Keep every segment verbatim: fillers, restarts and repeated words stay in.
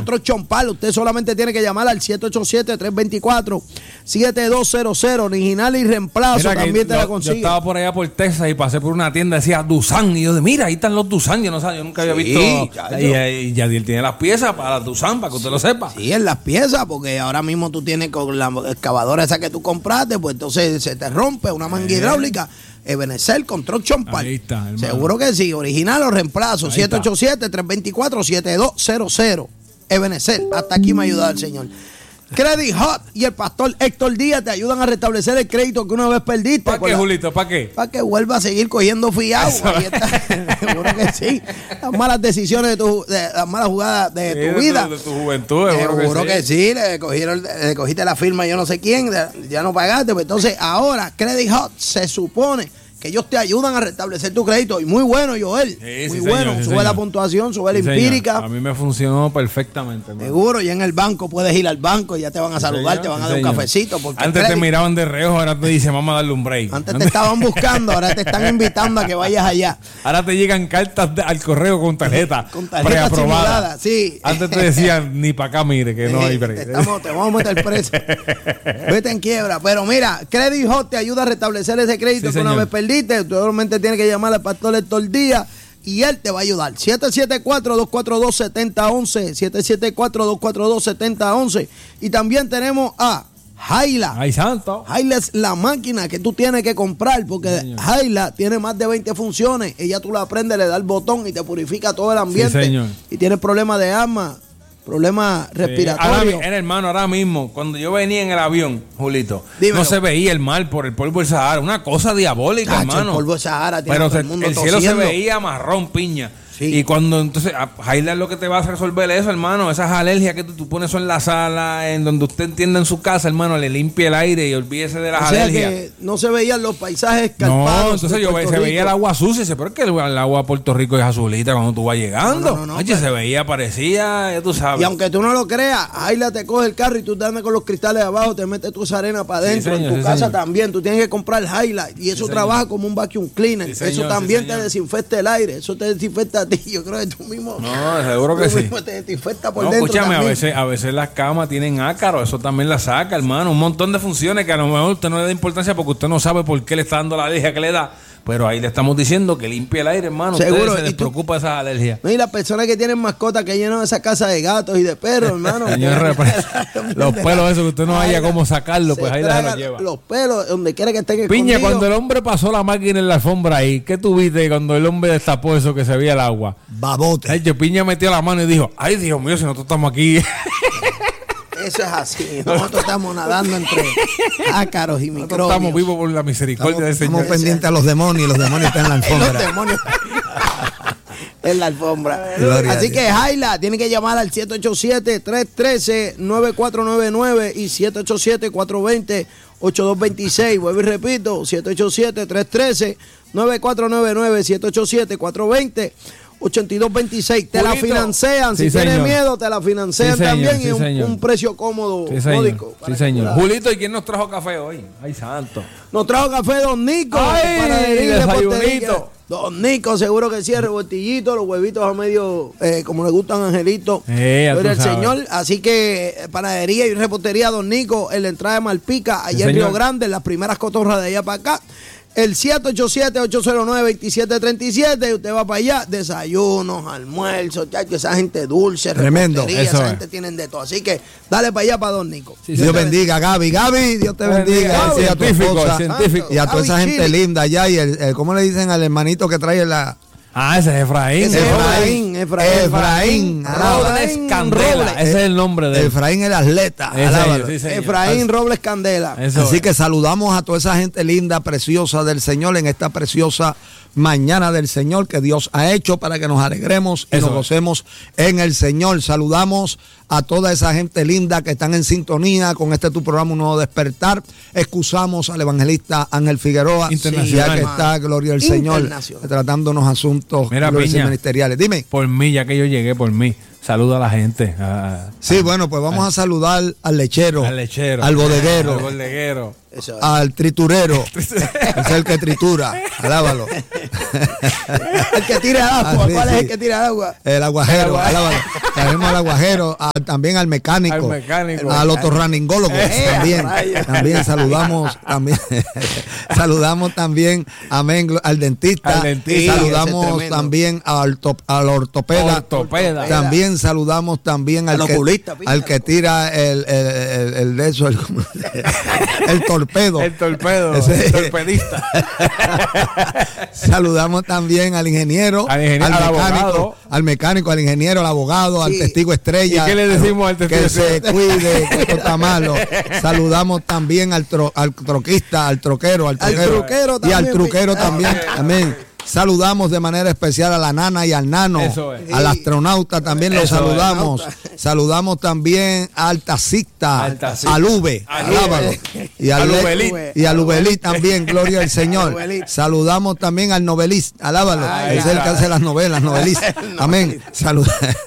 Control Chompal. Usted solamente tiene que llamar al siete ocho siete, tres dos cuatro, siete dos cero cero. Original y reemplazo. Mira, también te yo, la consigue. Yo estaba por allá por Texas y pasé por una tienda, decía Dusan. Y yo de mira, ahí están los Dusan. Yo no sabía, yo nunca había sí, visto. Ya, y, y Yadiel tiene las piezas para las Dusan, para que usted lo sepa. Sí, en las piezas, porque ahora mismo tú tienes con la excavadora esa que tú compraste, pues entonces se te rompe una manga eh. hidráulica. Ebenezer Control Chompal. Ahí está, hermano. Seguro que sí. Original o reemplazo. siete ocho siete, tres dos cuatro, siete dos cero cero. Ebenezer. Hasta aquí me ha ayudado el señor. Credit Hot y el pastor Héctor Díaz te ayudan a restablecer el crédito que una vez perdiste. ¿Para qué, Julito? ¿Para qué? Para que vuelva a seguir cogiendo fiado. Seguro que sí. Las malas decisiones de tu, de, las malas jugadas de sí, tu vida. De tu, de tu juventud. Seguro que sí. que sí. Le, cogieron, le cogiste la firma yo no sé quién, ya no pagaste. Pues entonces ahora Credit Hot se supone que ellos te ayudan a restablecer tu crédito. Y muy bueno, Joel. Sí, muy sí, bueno. Señor, sí, sube señor. La puntuación, sube sí, la empírica. Señor. A mí me funcionó perfectamente. Hermano. Seguro, y en el banco puedes ir al banco y ya te van a saludar, sí, te van a dar sí, un cafecito. Porque antes te miraban de reojo, ahora te dicen, vamos a darle un break. Antes te estaban buscando, ahora te están invitando a que vayas allá. Ahora te llegan cartas de, al correo con tarjeta, con tarjeta preaprobada. Sí. Antes te decían, ni para acá mire, que no hay break. Te, estamos, te vamos a meter preso. Vete en quiebra. Pero mira, Credit Hot te ayuda a restablecer ese crédito sí, que una vez perdiste. Tú solamente tienes que llamar al pastor Héctor Díaz y él te va a ayudar. siete siete cuatro, dos cuatro dos, siete cero uno uno. siete siete cuatro, dos cuatro dos, siete cero uno uno. Y también tenemos a Jaila. Ay, santo. Jaila es la máquina que tú tienes que comprar porque sí, Jaila tiene más de veinte funciones. Ella tú la prendes, le da el botón y te purifica todo el ambiente. Sí, señor. Y tienes problemas de asma, problemas respiratorios. Sí, hermano, ahora mismo, cuando yo venía en el avión, Julito, dímelo, no se veía el mar por el polvo del Sahara. Una cosa diabólica, Cacho, hermano. El polvo del Sahara tiene Pero todo el, el mundo el cielo se veía marrón, piña. Sí. Y cuando entonces, Jaila es lo que te va a resolver eso, hermano. Esas alergias que tú, tú pones eso en la sala, en donde usted entienda en su casa, hermano, le limpie el aire y olvídese de las o sea alergias. Que no se veían los paisajes escarpados. No, entonces yo ve, se veía el agua sucia. Dice, pero es que el, el agua de Puerto Rico es azulita cuando tú vas llegando. No, no, no, Oye, pero... se veía, parecía, ya tú sabes. Y aunque tú no lo creas, Jaila te coge el carro y tú te andas con los cristales abajo, te metes tu arena para adentro. Sí, señor, en tu sí, casa señor. También. Tú tienes que comprar Jaila y eso sí, trabaja señor. Como un vacuum cleaner. Sí, señor, eso también sí, te desinfecta el aire. Eso te desinfecta a ti. Yo creo que tú mismo. No, seguro que tú sí. Mismo te desinfecta por no, dentro. Escúchame, también. a veces, a veces las camas tienen ácaro, eso también la saca, hermano. Un montón de funciones que a lo mejor usted no le da importancia porque usted no sabe por qué le está dando la alergia que le da. Pero ahí le estamos diciendo que limpie el aire, hermano. Seguro. Usted se les preocupa esas alergias. Y las personas que tienen mascotas que llenan esa casa de gatos y de perros, hermano. Señor, los pelos esos que usted no haya cómo sacarlo, pues ahí se los lleva. Los pelos, donde quiera que estén Piña, cuando el hombre pasó la máquina en la alfombra ahí, ¿qué tuviste cuando el hombre destapó eso que se veía el agua? Babote. Ay, yo, Piña metió la mano y dijo, ay, Dios mío, si nosotros estamos aquí. Eso es así. Nosotros estamos nadando entre ácaros y microbios. Nosotros estamos vivos por la misericordia estamos, del Señor. Estamos pendientes a los demonios y los demonios están en la alfombra. Los demonios en la alfombra. Gloria así que Jaila tiene que llamar al siete ocho siete, tres uno tres, nueve cuatro nueve nueve y siete ocho siete, cuatro dos cero, ocho dos dos seis. Vuelvo y repito, siete ocho siete, tres uno tres, nueve cuatro nueve nueve, siete ocho siete, cuatro dos cero, ocho dos dos seis. Te Julito. La financian. Si sí, tienes señor. Miedo, te la financian sí, también. Sí, y un, un precio cómodo, sí, módico. Sí, señor. Julito, ¿y quién nos trajo café hoy? Ay, santo. Nos trajo café Don Nico. Ay, desayunito. Don Nico, seguro que sí, el revoltillito, los huevitos a medio, eh, como le gustan a Angelito. Eh, el sabes. Señor. Así que panadería y repostería Don Nico en la entrada de Malpica, allá sí, en Río Grande, en las primeras cotorras de allá para acá. El siete ocho siete, ocho cero nueve, dos siete tres siete, y usted va para allá, desayunos, almuerzos, chacho, esa gente dulce, tremendo, esa es. Gente tienen de todo. Así que dale para allá para Don Nico. Sí, Dios bendiga, Gaby, Gaby, Dios te bendiga. Gaby, a tu esposa, científico. Y a toda esa gente linda allá, y el, el, ¿cómo le dicen al hermanito que trae la... Ah, ese es Efraín. Ese es Efraín. Efraín. Efraín. Robles Candela. Ese es el nombre de él. Efraín el atleta. Sí, sí, Efraín Robles Candela. Eso Así es. Que saludamos a toda esa gente linda, preciosa del Señor en esta preciosa mañana del Señor que Dios ha hecho para que nos alegremos y Eso nos gocemos es. En el Señor. Saludamos a toda esa gente linda que están en sintonía con este tu programa Un Nuevo Despertar. Excusamos al evangelista Ángel Figueroa, ya que está, gloria al Señor, tratando unos asuntos Mira, Piña, ministeriales. Dime. Por mí, ya que yo llegué, por mí. Saluda a la gente. A, sí, a, bueno, pues vamos a, a saludar al lechero, al lechero, al bodeguero, al bodeguero, Eso es. Al triturero. Es el que tritura. Alábalo. El que tira agua. ¿Cuál sí, es el que tira agua? El aguajero. El alábalo. Tenemos al aguajero. A, también al mecánico. Al mecánico. Al otorraningólogo. Eh, también. También saludamos. También saludamos también. Amén. Al dentista. Al dentista. Saludamos también al, top, al ortopeda. ortopeda. También saludamos también al, al que, oculista, al que tira el, el, el, el de eso. El, el torpedo. El torpedo. Ese, el torpedista. Saludamos también al ingeniero, al, ingeniero, al, al mecánico, abogado. al mecánico, al ingeniero, al abogado, sí. Al testigo estrella. ¿Y qué le decimos al testigo que estrella? Que se cuide, que esto está malo. Saludamos también al, tro, al troquista, al troquero, al troquero. Al truquero y también. al truquero también. Amén. Saludamos de manera especial a la nana y al nano, Eso es. Al astronauta también lo Eso saludamos. Es. Saludamos también al taxista, al taxista. al Ube, al Ube. Y al Ubelit. Y al Ubelit también, gloria al Señor. Saludamos también al novelista, alábalo. Ay, es el que hace las novelas, novelista. Amén. Salud.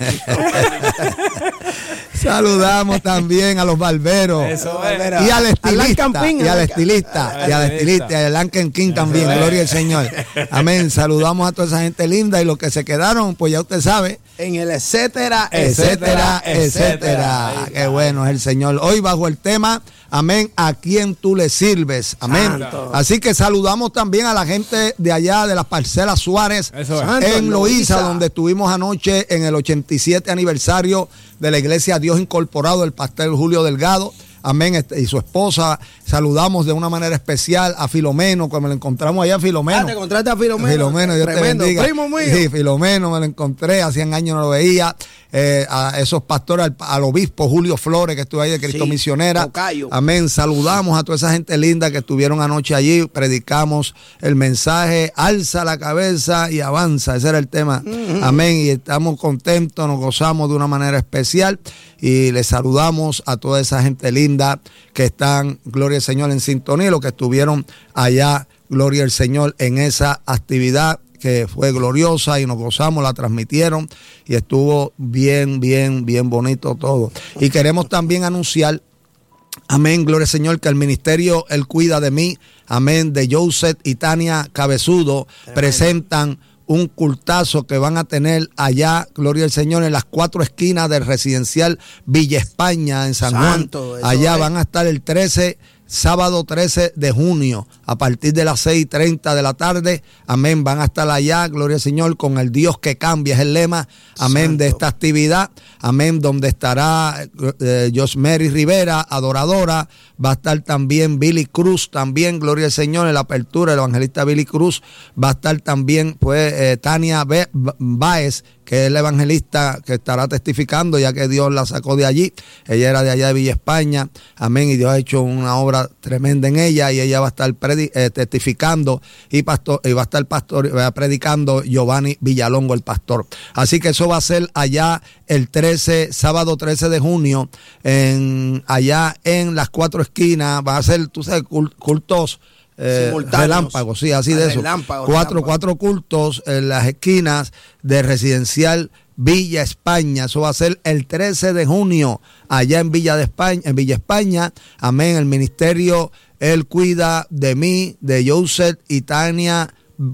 Saludamos también a los barberos. Eso es. Y al estilista. Campín, y al estilista. Y al estilista. Y al Lanken King también. Gloria al Señor. Amén. Saludamos a toda esa gente linda. Y los que se quedaron, pues ya usted sabe. En el etcétera, etcétera, etcétera. Qué bueno es el Señor. Hoy bajo el tema, amén, ¿a quién tú le sirves? Amén. Santo. Así que saludamos también a la gente de allá de las parcelas Suárez. Eso es. Santo, en Loíza, donde estuvimos anoche en el ochenta y siete aniversario de la Iglesia Dios Incorporado, el pastor Julio Delgado. Amén, y su esposa. Saludamos de una manera especial a Filomeno, cuando me lo encontramos allá, Filomeno. Ah, te encontraste a Filomeno. Filomeno, Dios Tremendo, te bendiga. Primo mío. Sí, Filomeno, me lo encontré, hacían años no lo veía. Eh, a esos pastores, al, al obispo Julio Flores, que estuvo ahí de Cristo sí, Misionera. Tocayo. Amén. Saludamos a toda esa gente linda que estuvieron anoche allí. Predicamos el mensaje, alza la cabeza y avanza. Ese era el tema. Uh-huh. Amén. Y estamos contentos, nos gozamos de una manera especial. Y les saludamos a toda esa gente linda que están, gloria al Señor, en sintonía, los que estuvieron allá, gloria al Señor, en esa actividad que fue gloriosa y nos gozamos, la transmitieron y estuvo bien, bien, bien bonito todo. Y queremos también anunciar, amén, gloria al Señor, que el ministerio Él Cuida de Mí, amén, de Joseph y Tania Cabezudo, amén, presentan un cultazo que van a tener allá, gloria al Señor, en las cuatro esquinas del residencial Villa España en San Santo, Juan. Allá es. Van a estar el trece, sábado trece de junio, a partir de las seis y treinta de la tarde. Amén, van a estar allá, gloria al Señor, con el Dios que cambia, es el lema, amén, Santo, de esta actividad. Amén, donde estará eh, Josmary Rivera, adoradora. Va a estar también Billy Cruz, también, gloria al Señor, en la apertura, el evangelista Billy Cruz. Va a estar también, pues, eh, Tania Báez, que es la evangelista que estará testificando, ya que Dios la sacó de allí. Ella era de allá de Villa España, amén, y Dios ha hecho una obra tremenda en ella, y ella va a estar predi- eh, testificando, y, pastor, y va a estar pastor, va a predicando Giovanni Villalongo, el pastor. Así que eso va a ser allá el trece, sábado trece de junio, en, allá en las cuatro esquinas. Va a ser, tú sabes, cultos Eh, relámpagos, sí, así de eso. Relámpagos, cuatro, relámpagos. cuatro cultos en las esquinas de residencial Villa España. Eso va a ser el trece de junio, allá en Villa de España, en Villa España. Amén. El ministerio Él Cuida de Mí, de Joseph y Tania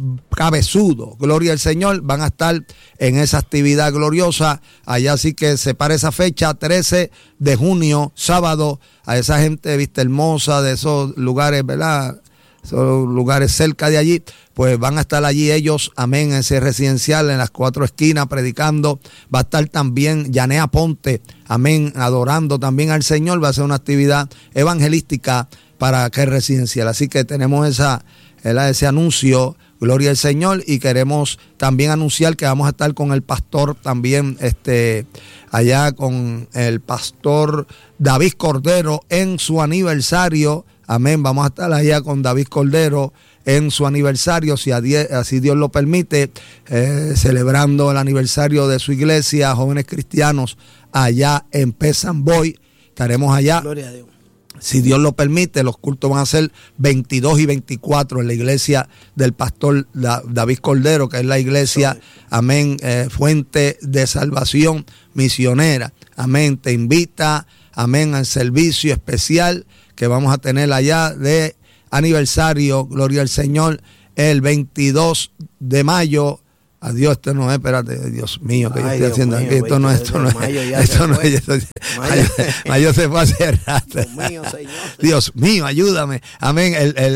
Cabezudo, gloria al Señor, van a estar en esa actividad gloriosa allá, así que separa esa fecha, trece de junio, sábado, a esa gente vista hermosa de esos lugares, ¿verdad? Esos lugares cerca de allí, pues van a estar allí ellos, amén, ese residencial en las cuatro esquinas predicando. Va a estar también Yanea Ponte, amén, adorando también al Señor. Va a ser una actividad evangelística para aquel residencial, así que tenemos esa, ese anuncio, gloria al Señor, y queremos también anunciar que vamos a estar con el pastor también, este, allá con el pastor David Cordero en su aniversario. Amén, vamos a estar allá con David Cordero en su aniversario, si así Dios lo permite, eh, celebrando el aniversario de su iglesia, Jóvenes Cristianos, allá en Pesamboy. Estaremos allá. Gloria a Dios. Si Dios lo permite, los cultos van a ser veintidós y veinticuatro en la iglesia del pastor David Cordero, que es la iglesia, amén, eh, Fuente de Salvación Misionera. Amén, te invita, amén, al servicio especial que vamos a tener allá de aniversario, gloria al Señor, el veintidós de mayo. Adiós, esto no es, espérate, Dios mío, que Ay, yo estoy Dios haciendo mío, aquí. Esto no, esto no es, esto no es, esto, mayo, mayo se fue hace rato. Dios mío, Señor. Dios mío, ayúdame. Amén. El, el,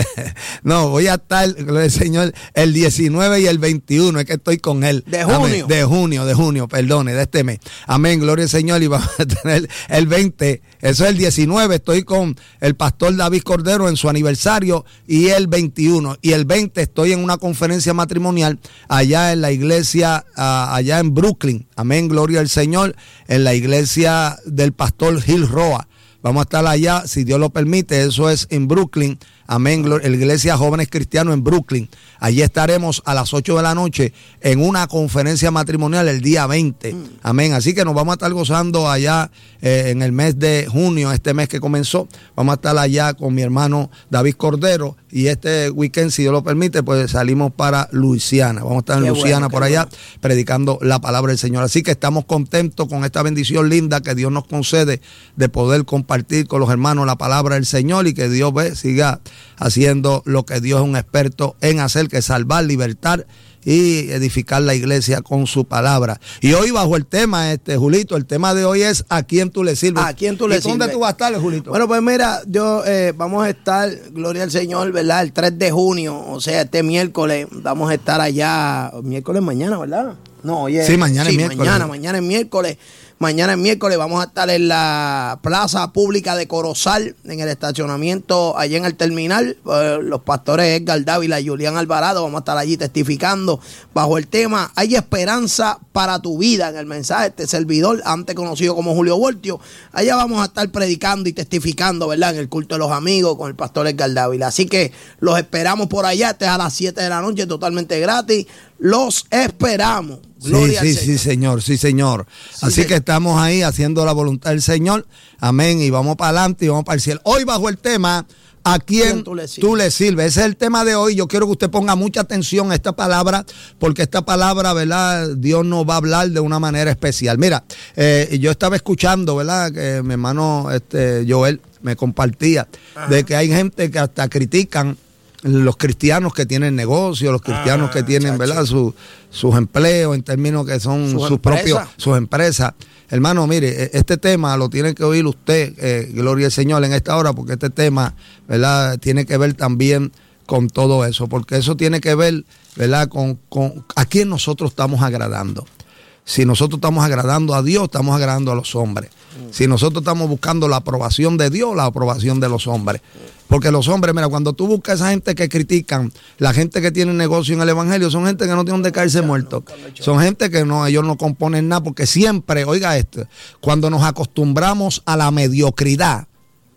no, voy a estar, gloria al Señor, el diecinueve y el veintiuno, es que estoy con él. De junio. Amén. De junio, de junio, perdone, de este mes. Amén, gloria al Señor, y vamos a tener el veinte, eso es el diecinueve, estoy con el pastor David Cordero en su aniversario, y el veintiuno, y el veinte estoy en una conferencia matrimonial allá en la iglesia, uh, allá en Brooklyn, amén, gloria al Señor, en la iglesia del pastor Gil Roa. Vamos a estar allá, si Dios lo permite, eso es en Brooklyn, amén, la iglesia Jóvenes Cristianos en Brooklyn. Allí estaremos a las ocho de la noche en una conferencia matrimonial el día veinte, mm. amén. Así que nos vamos a estar gozando allá eh, en el mes de junio, este mes que comenzó. Vamos a estar allá con mi hermano David Cordero, y este weekend, si Dios lo permite, pues salimos para Luisiana. Vamos a estar en Qué Luisiana bueno, por allá bueno. predicando la palabra del Señor. Así que estamos contentos con esta bendición linda que Dios nos concede de poder compartir con los hermanos la palabra del Señor, y que Dios ve, siga haciendo lo que Dios es un experto en hacer, que es salvar, libertar y edificar la iglesia con su palabra. Y hoy bajo el tema, este Julito, el tema de hoy es ¿a quién tú le sirves? ¿A quién tú le ¿Y sirves? ¿Dónde tú vas a estar, Julito? Bueno, pues mira, yo eh, vamos a estar, gloria al Señor, ¿verdad? El tres de junio, o sea, este miércoles, vamos a estar allá, miércoles mañana, ¿verdad? No, oye. Sí, mañana sí, es miércoles. Mañana, mañana es miércoles. Mañana es miércoles, vamos a estar en la plaza pública de Corozal, en el estacionamiento allá en el terminal. Eh, los pastores Edgar Dávila y Julián Alvarado, vamos a estar allí testificando bajo el tema Hay esperanza para tu vida, en el mensaje este servidor, antes conocido como Julio Voltio. Allá vamos a estar predicando y testificando, ¿verdad? En el culto de los amigos con el pastor Edgar Dávila. Así que los esperamos por allá, este es a las siete de la noche, totalmente gratis. Los esperamos. Gloria sí, sí, sí, señor, sí, señor. Sí, Así sí. que estamos ahí haciendo la voluntad del Señor. Amén. Y vamos para adelante y vamos para el cielo. Hoy bajo el tema, ¿a quién tú le, tú le sirves? Ese es el tema de hoy. Yo quiero que usted ponga mucha atención a esta palabra, porque esta palabra, ¿verdad? Dios nos va a hablar de una manera especial. Mira, eh, yo estaba escuchando, ¿verdad? Que mi hermano este, Joel me compartía Ajá. de que hay gente que hasta critican los cristianos que tienen negocios, los cristianos ah, que tienen, chacho. ¿verdad? Su, sus empleos en términos que son sus, sus propios, sus empresas. Hermano, mire, este tema lo tiene que oír usted, eh, gloria al Señor, en esta hora, porque este tema, ¿verdad? Tiene que ver también con todo eso, porque eso tiene que ver, ¿verdad? Con, con a quién nosotros estamos agradando. Si nosotros estamos agradando a Dios, estamos agradando a los hombres. Si nosotros estamos buscando la aprobación de Dios, la aprobación de los hombres. Porque los hombres, mira, cuando tú buscas a esa gente que critican, la gente que tiene negocio en el evangelio, son gente que no tienen donde caerse muertos. Son gente que no, ellos no componen nada, porque siempre, oiga esto, cuando nos acostumbramos a la mediocridad,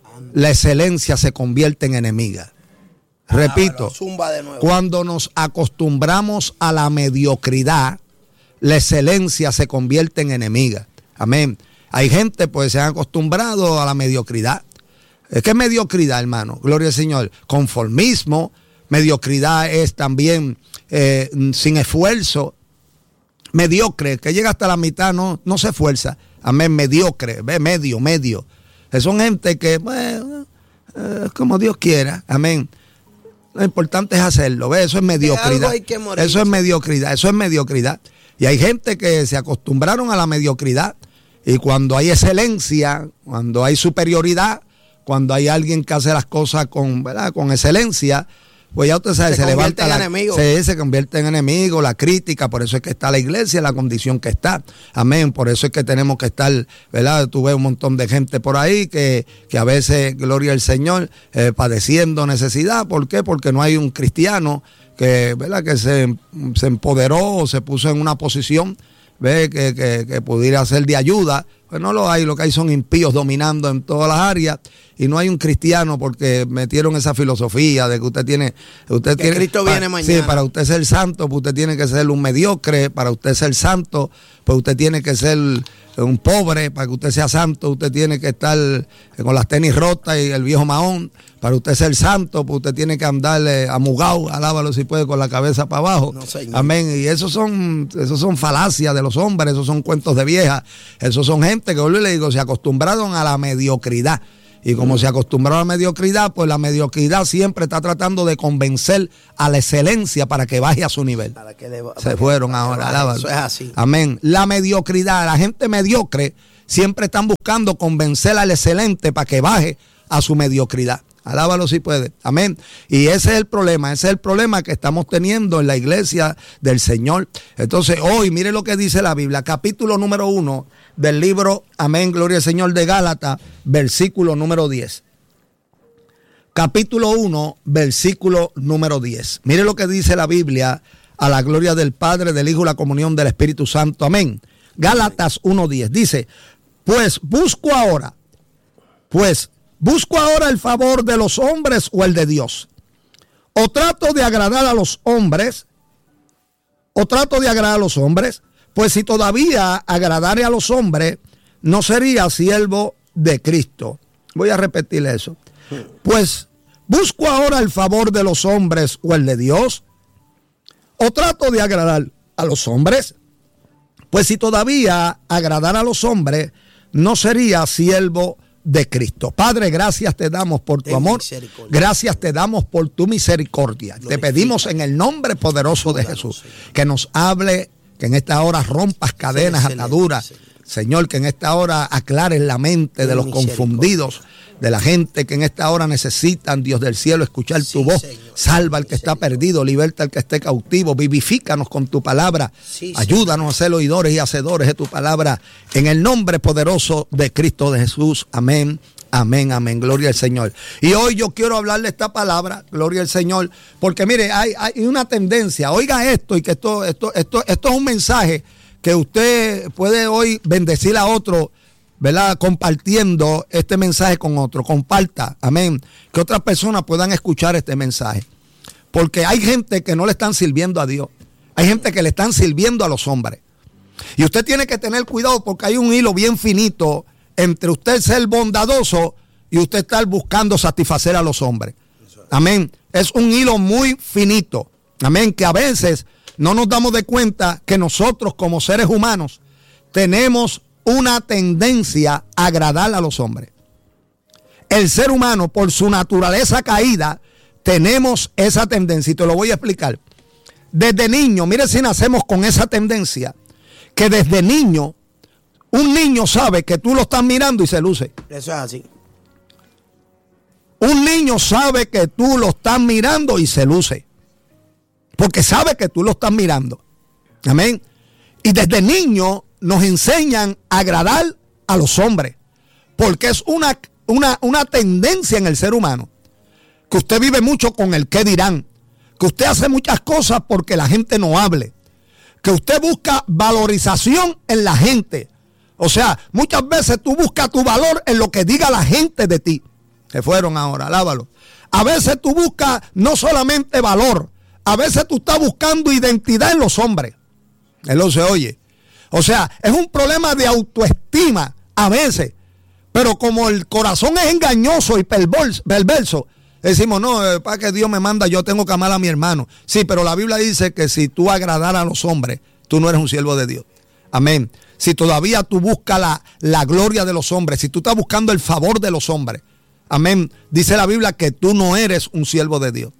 la excelencia se convierte en enemiga. Repito, cuando nos acostumbramos a la mediocridad, la excelencia se convierte en enemiga. Amén. Hay gente pues se han acostumbrado a la mediocridad. ¿Qué es mediocridad, hermano? Gloria al Señor. Conformismo. Mediocridad es también eh, sin esfuerzo. Mediocre, que llega hasta la mitad, no, no se esfuerza. Amén, mediocre, ve, medio, medio. Son gente que, bueno, eh, como Dios quiera. Amén. Lo importante es hacerlo, ¿ve? Eso es mediocridad. Eso es mediocridad, eso es mediocridad. Y hay gente que se acostumbraron a la mediocridad, y cuando hay excelencia, cuando hay superioridad, cuando hay alguien que hace las cosas con, ¿verdad? Con excelencia, pues ya usted sabe, se, se levanta, la, se, se convierte en enemigo, la crítica. Por eso es que está la iglesia en la condición que está. Amén. Por eso es que tenemos que estar, ¿verdad? Tú ves un montón de gente por ahí que, que a veces, gloria al Señor, eh, padeciendo necesidad. ¿Por qué? Porque no hay un cristiano que, ¿verdad? Que se, se empoderó o se puso en una posición, ¿ve? Que, que, que pudiera ser de ayuda. Pues no lo hay, lo que hay son impíos dominando en todas las áreas, y no hay un cristiano porque metieron esa filosofía de que usted tiene, usted que tiene, Cristo para, viene mañana. Sí, para usted ser santo, pues usted tiene que ser un mediocre. Para usted ser santo, pues usted tiene que ser un pobre. Para que usted sea santo, usted tiene que estar con las tenis rotas y el viejo mahón. Para usted ser santo, pues usted tiene que andarle amugado, alábalo si puede, con la cabeza para abajo. No, amén. Y esos son, esos son falacias de los hombres, esos son cuentos de vieja. Esos son gente que, yo le digo, se acostumbraron a la mediocridad. Y como se acostumbró a la mediocridad, pues la mediocridad siempre está tratando de convencer a la excelencia para que baje a su nivel. Para que le, para se que, fueron ahora. Baje, eso es así. Amén. La mediocridad, la gente mediocre siempre están buscando convencer al excelente para que baje a su mediocridad. Alábalo si puede. Amén. Y ese es el problema. Ese es el problema que estamos teniendo en la iglesia del Señor. Entonces, hoy, mire lo que dice la Biblia. Capítulo número uno del libro, amén, gloria al Señor, de Gálatas, versículo número diez. Capítulo uno, versículo número diez. Mire lo que dice la Biblia, a la gloria del Padre, del Hijo y la comunión del Espíritu Santo. Amén. Gálatas uno diez. Dice, pues busco ahora, pues ¿busco ahora el favor de los hombres o el de Dios? ¿O trato de agradar a los hombres? ¿O trato de agradar a los hombres? Pues si todavía agradare a los hombres, no sería siervo de Cristo. Voy a repetir eso. Pues, ¿busco ahora el favor de los hombres o el de Dios? ¿O trato de agradar a los hombres? Pues si todavía agradar a los hombres, no sería siervo de Cristo. Padre, gracias te damos por tu amor, gracias te damos por tu misericordia. Te pedimos en el nombre poderoso de Jesús que nos hable, que en esta hora rompas cadenas, ataduras, Señor, que en esta hora aclares la mente de los confundidos, de la gente que en esta hora necesitan, Dios del cielo, escuchar tu voz. Salva al que está perdido, liberta al que esté cautivo, vivifícanos con tu palabra, ayúdanos a ser oidores y hacedores de tu palabra, en el nombre poderoso de Cristo de Jesús. Amén, amén, amén, gloria al Señor. Y hoy yo quiero hablarle esta palabra, gloria al Señor, porque mire, hay, hay una tendencia, oiga esto, y que esto, esto, esto, esto es un mensaje que usted puede hoy bendecir a otro, ¿verdad? Compartiendo este mensaje con otro. Comparta, amén, que otras personas puedan escuchar este mensaje. Porque hay gente que no le están sirviendo a Dios. Hay gente que le están sirviendo a los hombres. Y usted tiene que tener cuidado porque hay un hilo bien finito entre usted ser bondadoso y usted estar buscando satisfacer a los hombres. Amén. Es un hilo muy finito. Amén. Que a veces no nos damos de cuenta que nosotros como seres humanos tenemos una tendencia a agradar a los hombres. El ser humano, por su naturaleza caída, tenemos esa tendencia. Y te lo voy a explicar. Desde niño, mire si nacemos con esa tendencia, que desde niño, un niño sabe que tú lo estás mirando y se luce. Eso es así. Un niño sabe que tú lo estás mirando y se luce. Porque sabe que tú lo estás mirando. Amén. Y desde niño nos enseñan a agradar a los hombres. Porque es una, una, una tendencia en el ser humano. Que usted vive mucho con el qué dirán. Que usted hace muchas cosas porque la gente no hable. Que usted busca valorización en la gente. O sea, muchas veces tú buscas tu valor en lo que diga la gente de ti. Se fueron ahora, alábalo. A veces tú buscas no solamente valor. A veces tú estás buscando identidad en los hombres. Él lo se oye. O sea, es un problema de autoestima a veces. Pero como el corazón es engañoso y perverso, decimos, no, eh, para que Dios me manda, yo tengo que amar a mi hermano. Sí, pero la Biblia dice que si tú agradaras a los hombres, tú no eres un siervo de Dios. Amén. Si todavía tú buscas la, la gloria de los hombres, si tú estás buscando el favor de los hombres, amén, dice la Biblia que tú no eres un siervo de Dios.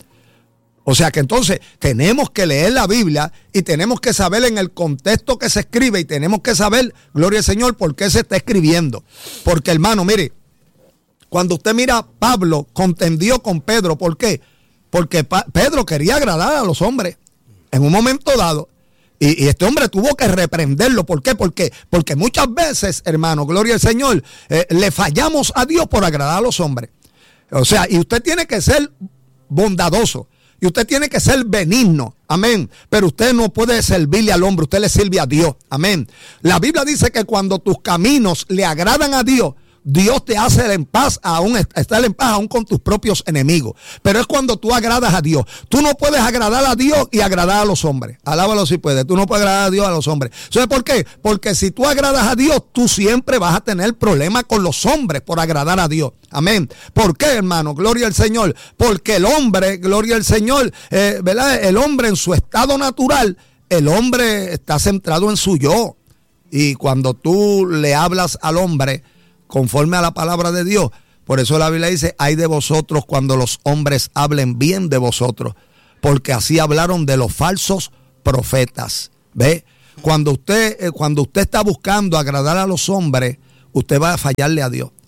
O sea que entonces tenemos que leer la Biblia y tenemos que saber en el contexto que se escribe y tenemos que saber, gloria al Señor, por qué se está escribiendo. Porque hermano, mire, cuando usted mira, Pablo contendió con Pedro. ¿Por qué? Porque pa- Pedro quería agradar a los hombres en un momento dado. Y, y este hombre tuvo que reprenderlo. ¿Por qué? Porque, porque muchas veces, hermano, gloria al Señor, eh, le fallamos a Dios por agradar a los hombres. O sea, y usted tiene que ser bondadoso. Y usted tiene que ser benigno, amén. Pero usted no puede servirle al hombre, usted le sirve a Dios, amén. La Biblia dice que cuando tus caminos le agradan a Dios, Dios te hace en paz, aún estar en paz aún con tus propios enemigos. Pero es cuando tú agradas a Dios. Tú no puedes agradar a Dios y agradar a los hombres. Alábalo si puedes. Tú no puedes agradar a Dios a los hombres. ¿Sabes por qué? Porque si tú agradas a Dios, tú siempre vas a tener problemas con los hombres por agradar a Dios. Amén. ¿Por qué, hermano? Gloria al Señor. Porque el hombre, gloria al Señor, eh, ¿verdad? El hombre en su estado natural, el hombre está centrado en su yo. Y cuando tú le hablas al hombre conforme a la palabra de Dios, Por eso la Biblia dice, ay de vosotros cuando los hombres hablen bien de vosotros, porque así hablaron de los falsos profetas. ¿Ve? Cuando usted, eh, cuando usted está buscando agradar a los hombres, usted va a fallarle a Dios.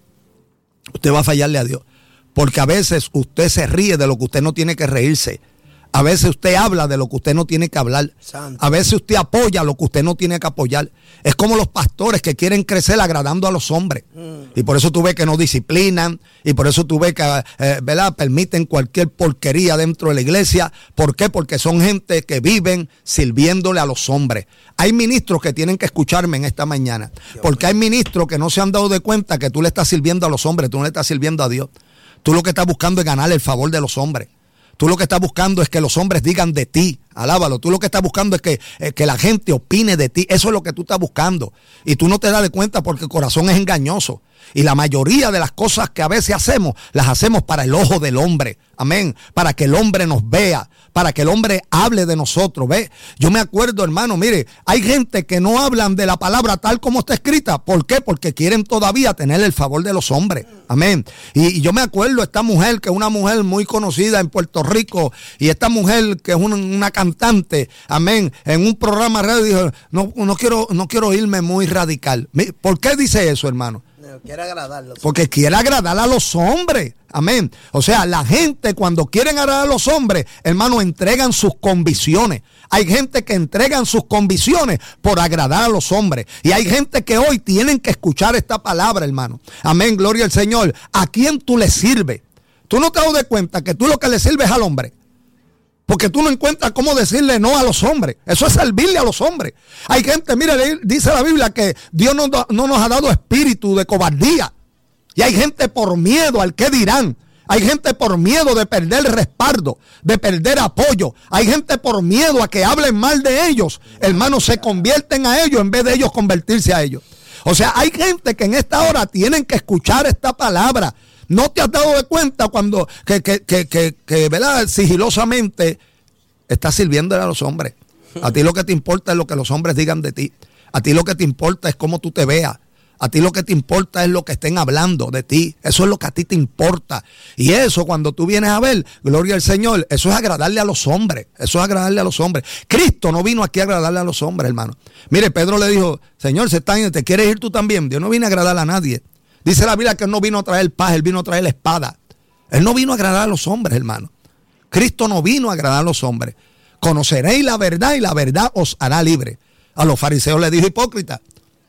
Usted va a fallarle a Dios. Porque a veces usted se ríe de lo que usted no tiene que reírse. A veces usted habla de lo que usted no tiene que hablar. Santo. A veces usted apoya lo que usted no tiene que apoyar. Es como los pastores que quieren crecer agradando a los hombres. Mm. Y por eso tú ves que no disciplinan. Y por eso tú ves que eh, ¿verdad? permiten cualquier porquería dentro de la iglesia. ¿Por qué? Porque son gente que viven sirviéndole a los hombres. Hay ministros que tienen que escucharme en esta mañana. Dios porque mío. Hay ministros que no se han dado de cuenta que tú le estás sirviendo a los hombres. Tú no le estás sirviendo a Dios. Tú lo que estás buscando es ganar el favor de los hombres. Tú lo que estás buscando es que los hombres digan de ti, alábalo. Tú lo que estás buscando es que, eh, que la gente opine de ti. Eso es lo que tú estás buscando. Y tú no te das de cuenta porque el corazón es engañoso. Y la mayoría de las cosas que a veces hacemos, las hacemos para el ojo del hombre. Amén. Para que el hombre nos vea, para que el hombre hable de nosotros. ¿Ve? Yo me acuerdo, hermano, mire, hay gente que no hablan de la palabra tal como está escrita. ¿Por qué? Porque quieren todavía tener el favor de los hombres. Amén. Y, y yo me acuerdo esta mujer, que es una mujer muy conocida en Puerto Rico, y esta mujer que es una, una cantante, amén, en un programa de radio dijo, no, no quiero, no quiero irme muy radical. ¿Por qué dice eso, hermano? Quiere agradarlos. Porque quiere agradar a los hombres. Amén. O sea, la gente cuando quieren agradar a los hombres, hermano, entregan sus convicciones. Hay gente que entregan sus convicciones por agradar a los hombres. Y hay gente que hoy tienen que escuchar esta palabra, hermano. Amén, gloria al Señor. ¿A quién tú le sirves? Tú no te das de cuenta que tú lo que le sirves al hombre. Porque tú no encuentras cómo decirle no a los hombres. Eso es servirle a los hombres. Hay gente, mire, dice la Biblia que Dios no, no nos ha dado espíritu de cobardía. Y hay gente por miedo al que dirán. Hay gente por miedo de perder respaldo, de perder apoyo. Hay gente por miedo a que hablen mal de ellos. Hermanos, se convierten a ellos en vez de ellos convertirse a ellos. O sea, hay gente que en esta hora tienen que escuchar esta palabra. ¿No te has dado de cuenta cuando que, que, que, que, que ¿verdad? sigilosamente estás sirviéndole a los hombres? A ti lo que te importa es lo que los hombres digan de ti. A ti lo que te importa es cómo tú te veas. A ti lo que te importa es lo que estén hablando de ti. Eso es lo que a ti te importa. Y eso, cuando tú vienes a ver, gloria al Señor, eso es agradarle a los hombres. Eso es agradarle a los hombres. Cristo no vino aquí a agradarle a los hombres, hermano. Mire, Pedro le dijo, Señor, se está, ¿te quieres ir tú también? Dios no vino a agradar a nadie. Dice la Biblia que Él no vino a traer paz, Él vino a traer la espada. Él no vino a agradar a los hombres, hermano. Cristo no vino a agradar a los hombres. Conoceréis la verdad y la verdad os hará libre. A los fariseos les dijo hipócrita.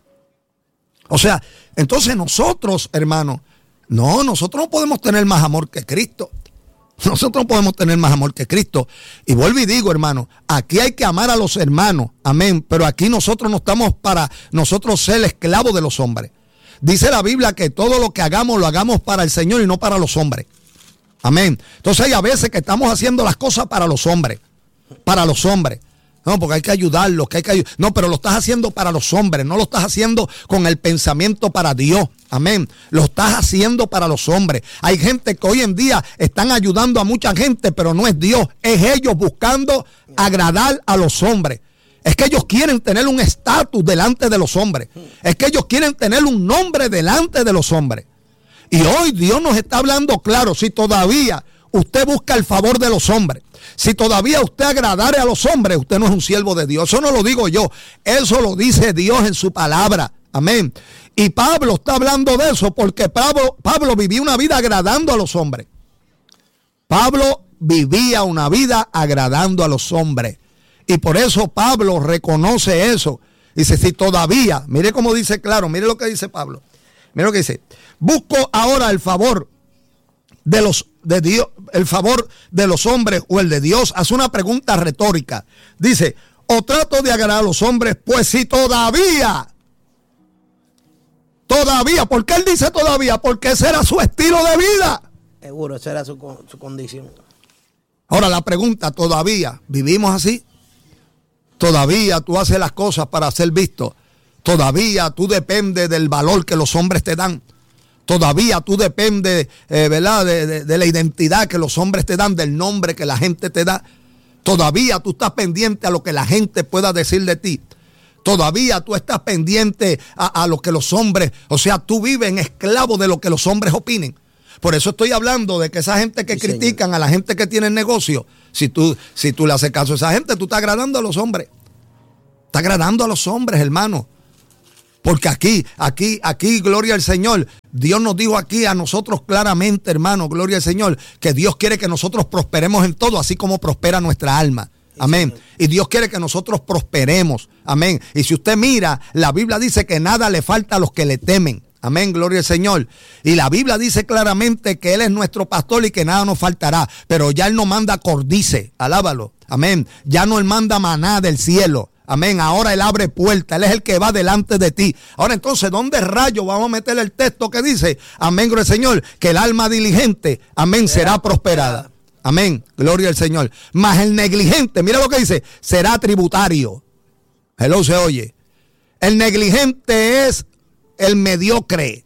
O sea, entonces nosotros, hermano, no, nosotros no podemos tener más amor que Cristo. Nosotros no podemos tener más amor que Cristo. Y vuelvo y digo, hermano, aquí hay que amar a los hermanos, amén. Pero aquí nosotros no estamos para nosotros ser esclavos de los hombres. Dice la Biblia que todo lo que hagamos lo hagamos para el Señor y no para los hombres. Amén. Entonces hay a veces que estamos haciendo las cosas para los hombres. Para los hombres. No, porque hay que ayudarlos, que hay que ayudar. No, pero lo estás haciendo para los hombres, no lo estás haciendo con el pensamiento para Dios. Amén. Lo estás haciendo para los hombres. Hay gente que hoy en día están ayudando a mucha gente, pero no es Dios, es ellos buscando agradar a los hombres. Es que ellos quieren tener un estatus delante de los hombres. Es que ellos quieren tener un nombre delante de los hombres. Y hoy Dios nos está hablando claro, si todavía usted busca el favor de los hombres, si todavía usted agradare a los hombres, usted no es un siervo de Dios. Eso no lo digo yo, eso lo dice Dios en su palabra. Amén. Y Pablo está hablando de eso porque Pablo, Pablo vivía una vida agradando a los hombres. Pablo vivía una vida agradando a los hombres. Y por eso Pablo reconoce eso. Dice, si todavía, mire cómo dice claro, mire lo que dice Pablo. Mire lo que dice. Busco ahora el favor de los de Dios, el favor de los hombres o el de Dios. Hace una pregunta retórica. Dice, o trato de agradar a los hombres, pues si todavía, todavía, ¿por qué él dice todavía? Porque ese era su estilo de vida. Seguro, esa era su, su condición. Ahora la pregunta, ¿todavía vivimos así? Todavía tú haces las cosas para ser visto. Todavía tú dependes del valor que los hombres te dan. Todavía tú dependes, eh, ¿verdad? De, de, de la identidad que los hombres te dan, del nombre que la gente te da. Todavía tú estás pendiente a lo que la gente pueda decir de ti. Todavía tú estás pendiente a, a lo que los hombres, o sea, tú vives en esclavo de lo que los hombres opinen. Por eso estoy hablando de que esa gente que sí, critican señor. a la gente que tiene negocio, si tú, si tú le haces caso a esa gente, tú estás agradando a los hombres. Estás agradando a los hombres, hermano. Porque aquí, aquí, aquí, gloria al Señor. Dios nos dijo aquí a nosotros claramente, hermano, gloria al Señor, que Dios quiere que nosotros prosperemos en todo, así como prospera nuestra alma. Amén. Y Dios quiere que nosotros prosperemos. Amén. Y si usted mira, la Biblia dice que nada le falta a los que le temen. Amén, gloria al Señor. Y la Biblia dice claramente que Él es nuestro pastor y que nada nos faltará. Pero ya Él no manda cordice, alábalo. Amén. Ya no Él manda maná del cielo. Amén. Ahora Él abre puertas. Él es el que va delante de ti. Ahora entonces, ¿dónde rayo vamos a meter el texto que dice? Amén, gloria al Señor. Que el alma diligente, amén, será prosperada. Amén, gloria al Señor. Mas el negligente, mira lo que dice, será tributario. Hello, se oye. El negligente es el mediocre.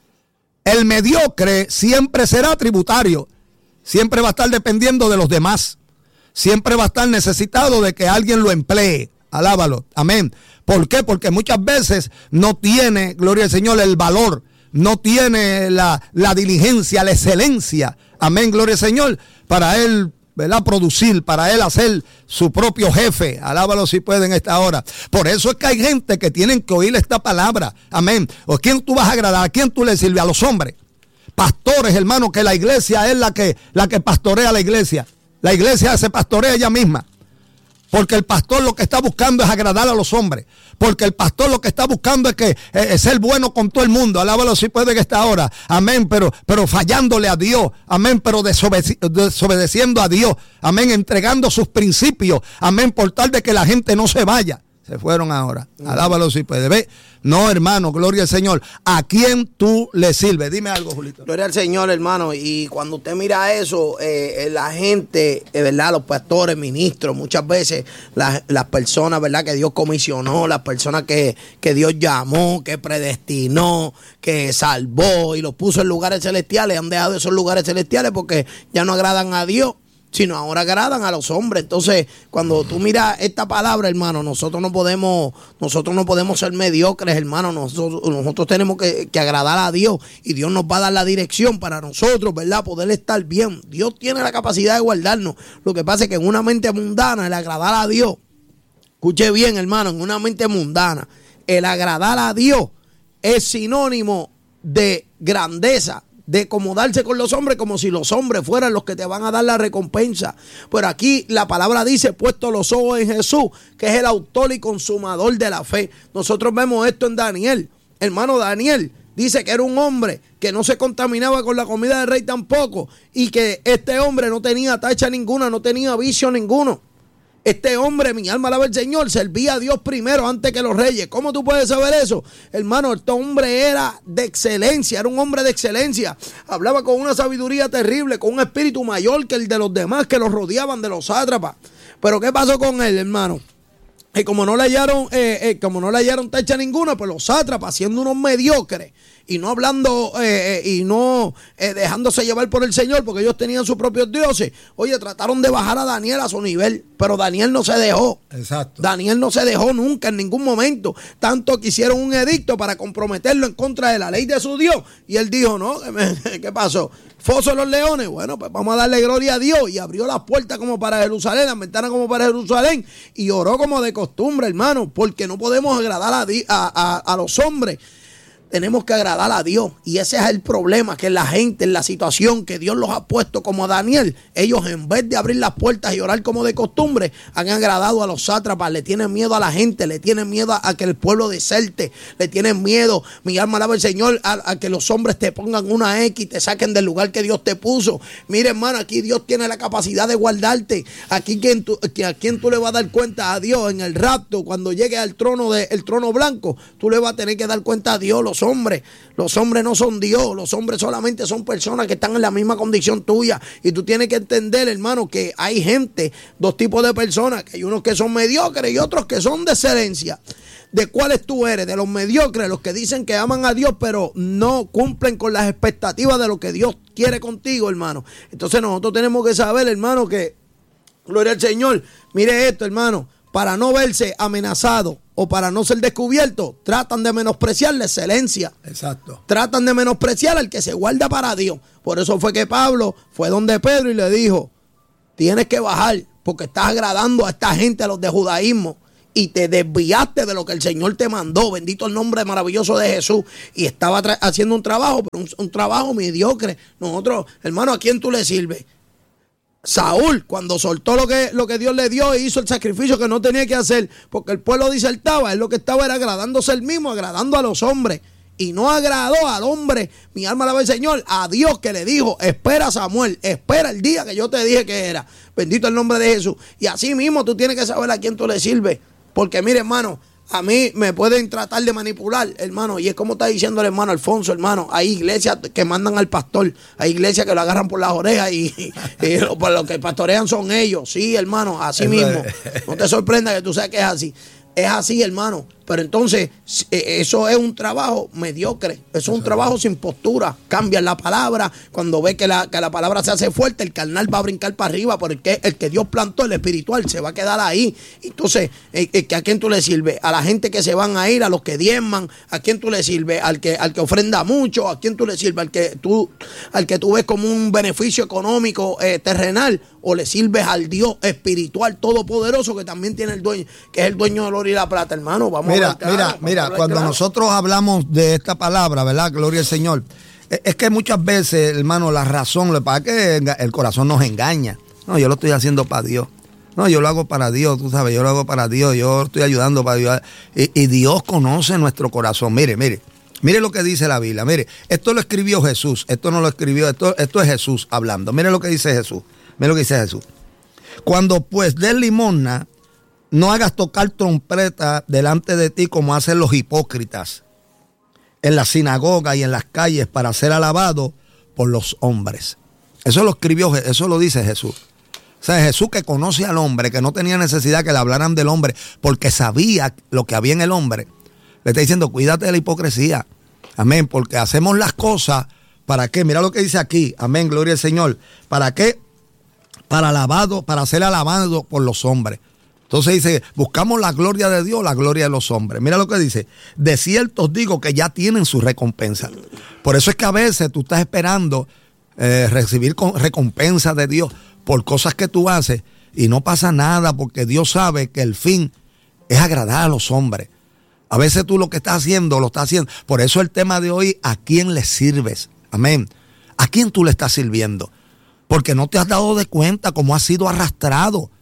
El mediocre siempre será tributario. Siempre va a estar dependiendo de los demás. Siempre va a estar necesitado de que alguien lo emplee. Alábalo. Amén. ¿Por qué? Porque muchas veces no tiene, gloria al Señor, el valor. No tiene la, la diligencia, la excelencia. Amén, gloria al Señor. Para él, ¿verdad? Producir, para él hacer su propio jefe. Alábalo si puede en esta hora. Por eso es que hay gente que tienen que oír esta palabra. Amén. ¿O quién tú vas a agradar? ¿A quién tú le sirves? A los hombres. Pastores, hermano, que la iglesia es la que, la que pastorea la iglesia. La iglesia se pastorea ella misma. Porque el pastor lo que está buscando es agradar a los hombres. Porque el pastor lo que está buscando es que eh, es ser bueno con todo el mundo. Alábalo si puede en esta hora. Amén. Pero, pero fallándole a Dios. Amén. Pero desobede- desobedeciendo a Dios. Amén. Entregando sus principios. Amén. Por tal de que la gente no se vaya. Se fueron ahora. Alábalo si puede. ¿Ve? No, hermano, gloria al Señor. ¿A quién tú le sirves? Dime algo, Julito. Gloria al Señor, hermano. Y cuando usted mira eso, eh, la gente, eh, ¿verdad? Los pastores, ministros, muchas veces las, las personas, ¿verdad? Que Dios comisionó, las personas que, que Dios llamó, que predestinó, que salvó y los puso en lugares celestiales, han dejado esos lugares celestiales porque ya no agradan a Dios, sino ahora agradan a los hombres. Entonces, cuando tú miras esta palabra, hermano, nosotros no podemos, nosotros no podemos ser mediocres, hermano. Nosotros, nosotros tenemos que, que agradar a Dios y Dios nos va a dar la dirección para nosotros, ¿verdad? Poder estar bien. Dios tiene la capacidad de guardarnos. Lo que pasa es que en una mente mundana, el agradar a Dios, escuche bien, hermano, en una mente mundana, el agradar a Dios es sinónimo de grandeza, de acomodarse con los hombres como si los hombres fueran los que te van a dar la recompensa. Pero aquí la palabra dice, puesto los ojos en Jesús, que es el autor y consumador de la fe. Nosotros vemos esto en Daniel. Hermano, Daniel dice que era un hombre que no se contaminaba con la comida del rey tampoco, y que este hombre no tenía tacha ninguna, no tenía vicio ninguno. Este hombre, mi alma alaba al Señor, servía a Dios primero antes que los reyes. ¿Cómo tú puedes saber eso? Hermano, este hombre era de excelencia, era un hombre de excelencia. Hablaba con una sabiduría terrible, con un espíritu mayor que el de los demás que los rodeaban, de los sátrapas. Pero ¿qué pasó con él, hermano? Y como no le hallaron, eh, eh, como no le hallaron tacha ninguna, pues los sátrapas, siendo unos mediocres y no hablando eh, eh, y no eh, dejándose llevar por el Señor, porque ellos tenían sus propios dioses. Oye, trataron de bajar a Daniel a su nivel, pero Daniel no se dejó. Exacto. Daniel no se dejó nunca, en ningún momento. Tanto que hicieron un edicto para comprometerlo en contra de la ley de su Dios. Y él dijo, no, ¿qué pasó? Foso de los leones, bueno, pues vamos a darle gloria a Dios. Y abrió las puertas como para Jerusalén, las ventanas como para Jerusalén, y oró como de costumbre, hermano, porque no podemos agradar a, a, a, a los hombres. Tenemos que agradar a Dios, y ese es el problema, que la gente, en la situación que Dios los ha puesto como a Daniel, ellos en vez de abrir las puertas y orar como de costumbre, han agradado a los sátrapas, le tienen miedo a la gente, le tienen miedo a, a que el pueblo deserte, le tienen miedo, mi alma alaba al Señor, a, a que los hombres te pongan una X y te saquen del lugar que Dios te puso. Mire, hermano, aquí Dios tiene la capacidad de guardarte. Aquí quien tú, que a quien tú le vas a dar cuenta a Dios en el rapto, cuando llegue al trono de, el trono blanco, tú le vas a tener que dar cuenta a Dios. Los hombres, los hombres no son Dios, los hombres solamente son personas que están en la misma condición tuya, y tú tienes que entender, hermano, que hay gente, dos tipos de personas, que hay unos que son mediocres y otros que son de excelencia. ¿De cuáles tú eres? De los mediocres, los que dicen que aman a Dios pero no cumplen con las expectativas de lo que Dios quiere contigo, hermano. Entonces nosotros tenemos que saber, hermano, que gloria al Señor, mire esto, hermano, para no verse amenazado o para no ser descubiertos, tratan de menospreciar la excelencia. Exacto. Tratan de menospreciar al que se guarda para Dios. Por eso fue que Pablo fue donde Pedro y le dijo, tienes que bajar porque estás agradando a esta gente, a los de judaísmo, y te desviaste de lo que el Señor te mandó. Bendito el nombre maravilloso de Jesús. Y estaba haciendo un trabajo, pero un, un trabajo mediocre. Nosotros, hermano, ¿a quién tú le sirves? Saúl, cuando soltó lo que, lo que Dios le dio e hizo el sacrificio que no tenía que hacer, porque el pueblo disertaba, él lo que estaba era agradándose él mismo, agradando a los hombres. Y no agradó al hombre, mi alma alaba al Señor, a Dios que le dijo, espera Samuel, espera el día que yo te dije que era. Bendito el nombre de Jesús. Y así mismo tú tienes que saber a quién tú le sirves. Porque mire, hermano, a mí me pueden tratar de manipular, hermano, y es como está diciendo el hermano Alfonso, hermano, hay iglesias que mandan al pastor, hay iglesias que lo agarran por las orejas y, y, y lo, por lo que pastorean son ellos. Sí, hermano, así mismo. No te sorprenda que tú sabes que es así. Es así, hermano. Pero entonces, eso es un trabajo mediocre. Eso es un trabajo sin postura. Cambian la palabra. Cuando ve que la, que la palabra se hace fuerte, el carnal va a brincar para arriba. Porque el que Dios plantó, el espiritual, se va a quedar ahí. Entonces, ¿a quién tú le sirves? A la gente que se van a ir, a los que diezman. ¿A quién tú le sirves? Al que, al que ofrenda mucho. ¿A quién tú le sirves? Al que tú, al que tú ves como un beneficio económico eh, terrenal. O le sirves al Dios espiritual todopoderoso que también tiene el dueño, que es el dueño del oro y la plata, hermano. Vamos mira, a ver, mira, mira, cuando claro. nosotros hablamos de esta palabra, ¿verdad? Gloria al Señor. Es que muchas veces, hermano, la razón, lo que pasa es que el corazón nos engaña. No, yo lo estoy haciendo para Dios. No, yo lo hago para Dios, tú sabes, yo lo hago para Dios, yo estoy ayudando para Dios. Y, y Dios conoce nuestro corazón. Mire, mire, mire lo que dice la Biblia. Mire, esto lo escribió Jesús, esto no lo escribió, esto, esto es Jesús hablando. Mire lo que dice Jesús. Mira lo que dice Jesús. Cuando pues des limosna, no hagas tocar trompeta delante de ti como hacen los hipócritas en las sinagogas y en las calles para ser alabados por los hombres. Eso lo escribió, eso lo dice Jesús. O sea, Jesús que conoce al hombre, que no tenía necesidad que le hablaran del hombre, porque sabía lo que había en el hombre. Le está diciendo, cuídate de la hipocresía. Amén, porque hacemos las cosas, ¿para qué? Mira lo que dice aquí. Amén, gloria al Señor. ¿Para qué? Para alabado, para ser alabado por los hombres. Entonces dice, buscamos la gloria de Dios, la gloria de los hombres. Mira lo que dice, de cierto os digo que ya tienen su recompensa. Por eso es que a veces tú estás esperando eh, recibir con, recompensa de Dios por cosas que tú haces y no pasa nada porque Dios sabe que el fin es agradar a los hombres. A veces tú lo que estás haciendo, lo estás haciendo. Por eso el tema de hoy, ¿a quién le sirves? Amén. ¿A quién tú le estás sirviendo? Porque no te has dado de cuenta cómo has sido arrastrado.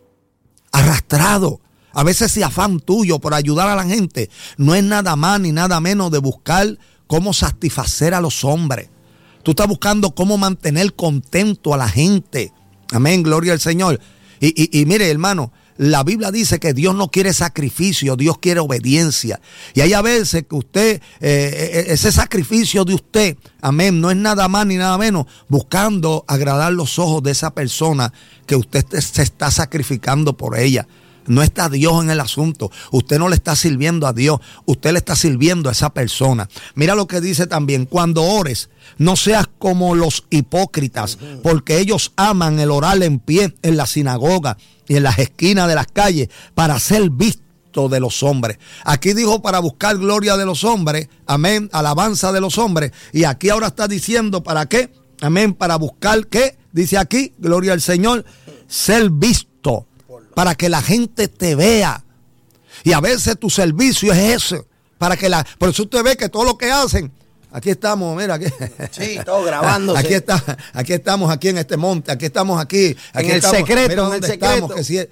Arrastrado. A veces ese afán tuyo por ayudar a la gente no es nada más ni nada menos de buscar cómo satisfacer a los hombres. Tú estás buscando cómo mantener contento a la gente. Amén, gloria al Señor. Y, y, y mire, hermano, la Biblia dice que Dios no quiere sacrificio, Dios quiere obediencia. Y hay a veces que usted, eh, ese sacrificio de usted, amén, no es nada más ni nada menos buscando agradar los ojos de esa persona que usted se está sacrificando por ella. No está Dios en el asunto. Usted no le está sirviendo a Dios. Usted le está sirviendo a esa persona. Mira lo que dice también. Cuando ores, no seas como los hipócritas, porque ellos aman el orar en pie en la sinagoga y en las esquinas de las calles para ser vistos de los hombres. Aquí dijo para buscar gloria de los hombres. Amén. Alabanza de los hombres. Y aquí ahora está diciendo para qué. Amén. Para buscar qué. Dice aquí, gloria al Señor, ser visto. Para que la gente te vea. Y a veces tu servicio es ese. Para que la, por eso usted ve que todo lo que hacen. Aquí estamos, mira. Aquí, sí, todo grabándose. Aquí, está, aquí estamos, aquí en este monte. Aquí estamos, aquí. aquí en el estamos, secreto, mira en dónde el secreto. Estamos, que si es,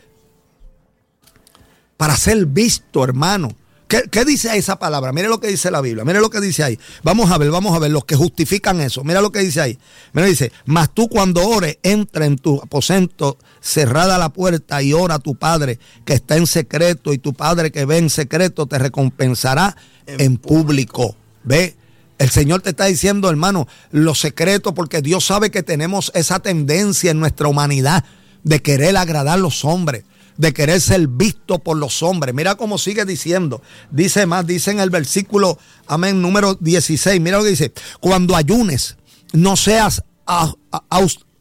para ser visto, hermano. ¿Qué, ¿Qué dice esa palabra? Mire lo que dice la Biblia. Mire lo que dice ahí. Vamos a ver, vamos a ver los que justifican eso. Mira lo que dice ahí. Mira, dice, mas tú cuando ores, entra en tu aposento, cerrada la puerta y ora a tu Padre que está en secreto, y tu Padre que ve en secreto te recompensará en, en público. público. ¿Ve? El Señor te está diciendo, hermano, lo secreto, porque Dios sabe que tenemos esa tendencia en nuestra humanidad de querer agradar a los hombres, de querer ser visto por los hombres. Mira cómo sigue diciendo. Dice más, dice en el versículo, amén, número dieciséis. Mira lo que dice. Cuando ayunes, no seas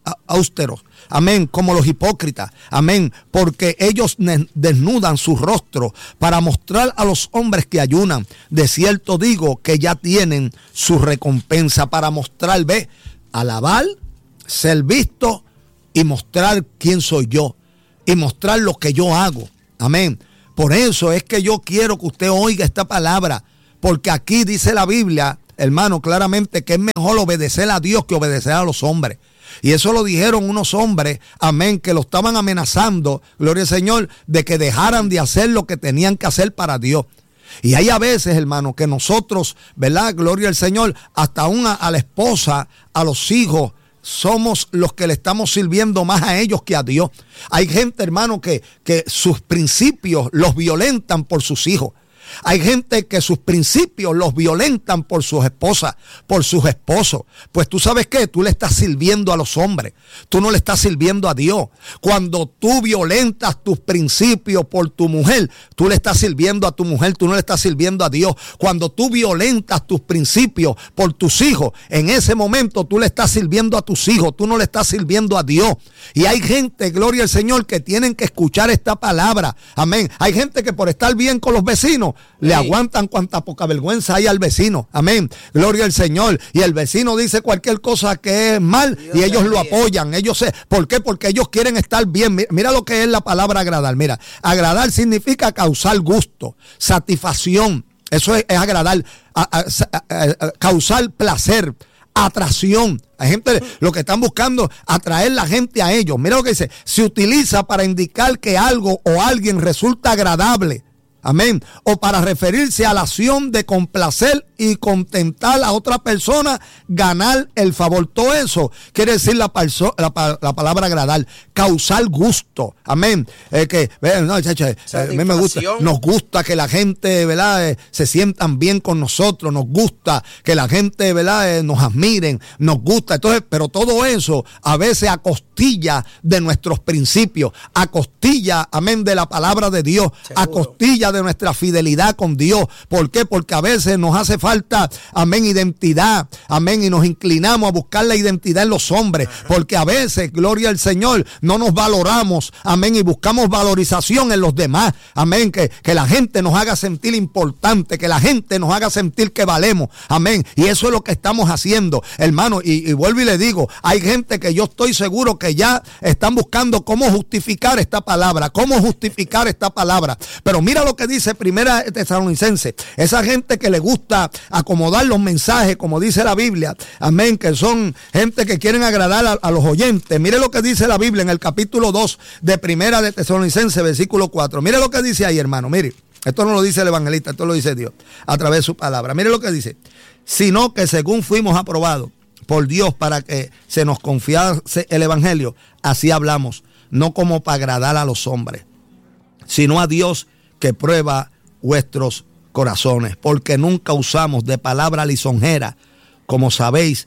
austeros, amén, como los hipócritas, amén, porque ellos desnudan su rostro para mostrar a los hombres que ayunan. De cierto digo que ya tienen su recompensa. Para mostrar, ve, alabar, ser visto y mostrar quién soy yo y mostrar lo que yo hago, amén. Por eso es que yo quiero que usted oiga esta palabra, porque aquí dice la Biblia, hermano, claramente que es mejor obedecer a Dios que obedecer a los hombres. Y eso lo dijeron unos hombres, amén, que lo estaban amenazando, gloria al Señor, de que dejaran de hacer lo que tenían que hacer para Dios. Y hay a veces, hermano, que nosotros, ¿verdad? Gloria al Señor, hasta aún a, a la esposa, a los hijos, somos los que le estamos sirviendo más a ellos que a Dios. Hay gente, hermano, que, que sus principios los violentan por sus hijos. Hay gente que sus principios los violentan por sus esposas, por sus esposos. Pues tú sabes qué, tú le estás sirviendo a los hombres, tú no le estás sirviendo a Dios. Cuando tú violentas tus principios por tu mujer, tú le estás sirviendo a tu mujer, tú no le estás sirviendo a Dios. Cuando tú violentas tus principios por tus hijos, en ese momento tú le estás sirviendo a tus hijos, tú no le estás sirviendo a Dios. Y hay gente, gloria al Señor, que tienen que escuchar esta palabra, amén. Hay gente que por estar bien con los vecinos, le aguantan cuanta poca vergüenza hay al vecino, amén, gloria al Señor, y el vecino dice cualquier cosa que es mal Dios, y ellos lo apoyan, ellos se, ¿por qué? Porque ellos quieren estar bien. Mira, mira lo que es la palabra agradar, mira, agradar significa causar gusto, satisfacción, eso es, es agradar, a, a, a, a, causar placer, atracción. Hay gente, lo que están buscando, atraer la gente a ellos. Mira lo que dice, se utiliza para indicar que algo o alguien resulta agradable, amén, o para referirse a la acción de complacer y contentar a otra persona, ganar el favor. Todo eso quiere decir la, perso- la, la palabra agradar, causar gusto, amén. Eh, que, eh, no, chacho, eh, a mí me gusta, nos gusta que la gente, ¿verdad? Eh, se sientan bien con nosotros, nos gusta que la gente, ¿verdad? Eh, nos admiren, nos gusta. Entonces, pero todo eso a veces a costilla de nuestros principios, a costilla, amén, de la palabra de Dios, seguro, a costilla de nuestra fidelidad con Dios. ¿Por qué? Porque a veces nos hace falta, amén, identidad, amén, y nos inclinamos a buscar la identidad en los hombres, porque a veces, gloria al Señor, no nos valoramos, amén, y buscamos valorización en los demás, amén, que, que la gente nos haga sentir importante, que la gente nos haga sentir que valemos, amén, y eso es lo que estamos haciendo, hermano, y, y vuelvo y le digo, hay gente que yo estoy seguro que ya están buscando cómo justificar esta palabra, cómo justificar esta palabra, pero mira lo que dice Primera Tesalonicenses, esa gente que le gusta acomodar los mensajes, como dice la Biblia, amén, que son gente que quieren agradar a, a los oyentes. Mire lo que dice la Biblia en el capítulo dos de Primera de Tesalonicenses, versículo cuatro. Mire lo que dice ahí, hermano, mire, esto no lo dice el evangelista, esto lo dice Dios a través de su palabra. Mire lo que dice, sino que según fuimos aprobados por Dios para que se nos confiase el evangelio, así hablamos, no como para agradar a los hombres, sino a Dios que prueba vuestros corazones, porque nunca usamos de palabra lisonjera, como sabéis,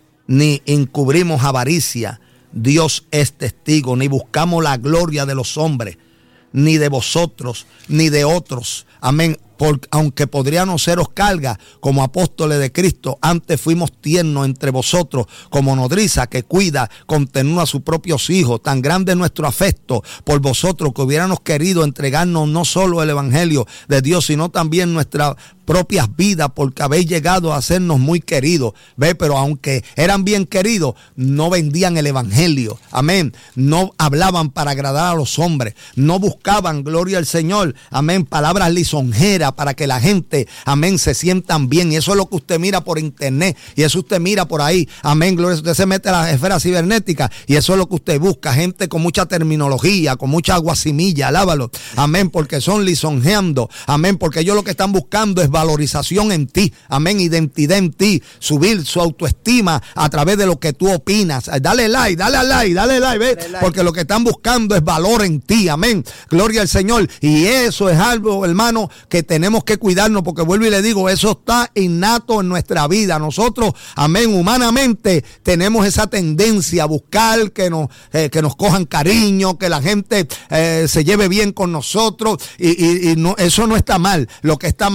ni encubrimos avaricia. Dios es testigo, ni buscamos la gloria de los hombres, ni de vosotros, ni de otros. Amén. Porque aunque podríamos seros carga como apóstoles de Cristo, antes fuimos tiernos entre vosotros como nodriza que cuida con ternura a sus propios hijos. Tan grande es nuestro afecto por vosotros que hubiéramos querido entregarnos no solo el evangelio de Dios, sino también nuestras propias vidas, porque habéis llegado a hacernos muy queridos. Ve, pero aunque eran bien queridos, no vendían el evangelio. Amén. No hablaban para agradar a los hombres, no buscaban, gloria al Señor, amén, palabras lisonjeras para que la gente, amén, se sientan bien. Y eso es lo que usted mira por internet, y eso usted mira por ahí, amén, gloria. Usted se mete a las esferas cibernéticas y eso es lo que usted busca, gente con mucha terminología, con mucha aguasimilla, alábalo, amén, porque son lisonjeando, amén, porque ellos lo que están buscando es valorización en ti, amén, identidad en ti, subir su autoestima a través de lo que tú opinas. Dale like, dale a like, dale like, ve, dale like, porque lo que están buscando es valor en ti, amén, gloria al Señor. Y eso es algo, hermano, que tenemos que cuidarnos, porque vuelvo y le digo, eso está innato en nuestra vida. Nosotros, amén, humanamente tenemos esa tendencia a buscar que nos, eh, que nos cojan cariño, que la gente eh, se lleve bien con nosotros, y, y, y no, eso no está mal. Lo que está mal es que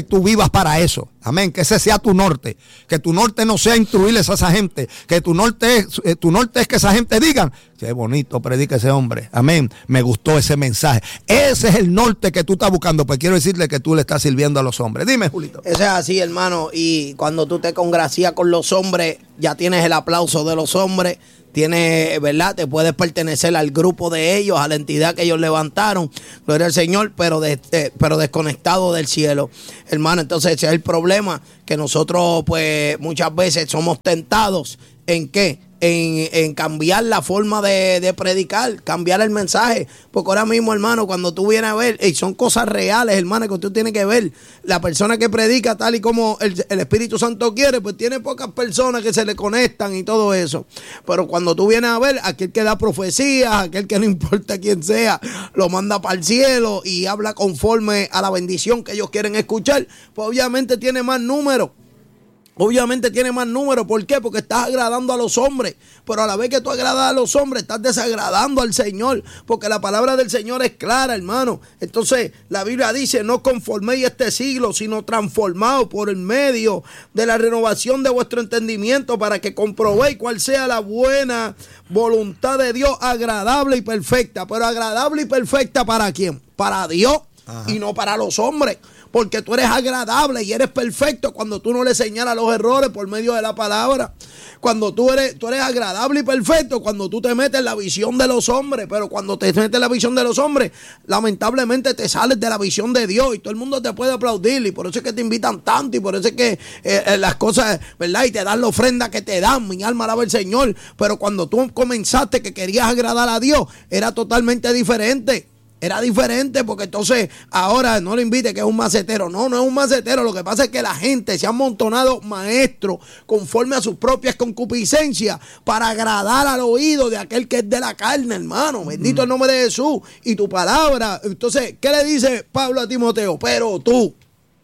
que tú vivas para eso. Amén. Que ese sea tu norte. Que tu norte no sea instruirles a esa gente. Que tu norte es, eh, tu norte es que esa gente digan, qué bonito predica ese hombre. Amén. Me gustó ese mensaje. Ese es el norte que tú estás buscando. Pues quiero decirle que tú le estás sirviendo a los hombres. Dime, Julito. Eso es así, hermano. Y cuando tú te congracias con los hombres, ya tienes el aplauso de los hombres. Tienes, ¿verdad? Te puedes pertenecer al grupo de ellos, a la entidad que ellos levantaron, gloria al Señor, pero, de, eh, pero desconectado del cielo, hermano. Entonces ese es el problema, que nosotros pues muchas veces somos tentados ¿en qué? En, en cambiar la forma de, de predicar, cambiar el mensaje. Porque ahora mismo, hermano, cuando tú vienes a ver, y son cosas reales, hermano, que tú tienes que ver. La persona que predica tal y como el, el Espíritu Santo quiere, pues tiene pocas personas que se le conectan y todo eso. Pero cuando tú vienes a ver, aquel que da profecías, aquel que no importa quién sea, lo manda para el cielo y habla conforme a la bendición que ellos quieren escuchar, pues obviamente tiene más números. Obviamente tiene más número. ¿Por qué? Porque estás agradando a los hombres. Pero a la vez que tú agradas a los hombres, estás desagradando al Señor. Porque la palabra del Señor es clara, hermano. Entonces, la Biblia dice, no conforméis este siglo, sino transformaos por el medio de la renovación de vuestro entendimiento, para que comprobéis cuál sea la buena voluntad de Dios, agradable y perfecta. Pero agradable y perfecta, ¿para quién? Para Dios. Ajá. Y no para los hombres. Porque tú eres agradable y eres perfecto cuando tú no le señalas los errores por medio de la palabra. Cuando tú eres, tú eres agradable y perfecto cuando tú te metes en la visión de los hombres. Pero cuando te metes en la visión de los hombres, lamentablemente te sales de la visión de Dios y todo el mundo te puede aplaudir. Y por eso es que te invitan tanto y por eso es que eh, las cosas, ¿verdad? Y te dan la ofrenda que te dan. Mi alma alaba al Señor. Pero cuando tú comenzaste que querías agradar a Dios, era totalmente diferente. Era diferente, porque entonces ahora no lo invite que es un macetero. No, no es un macetero. Lo que pasa es que la gente se ha amontonado maestros conforme a sus propias concupiscencias para agradar al oído de aquel que es de la carne, hermano. Bendito el nombre de Jesús y tu palabra. Entonces, ¿qué le dice Pablo a Timoteo? Pero tú,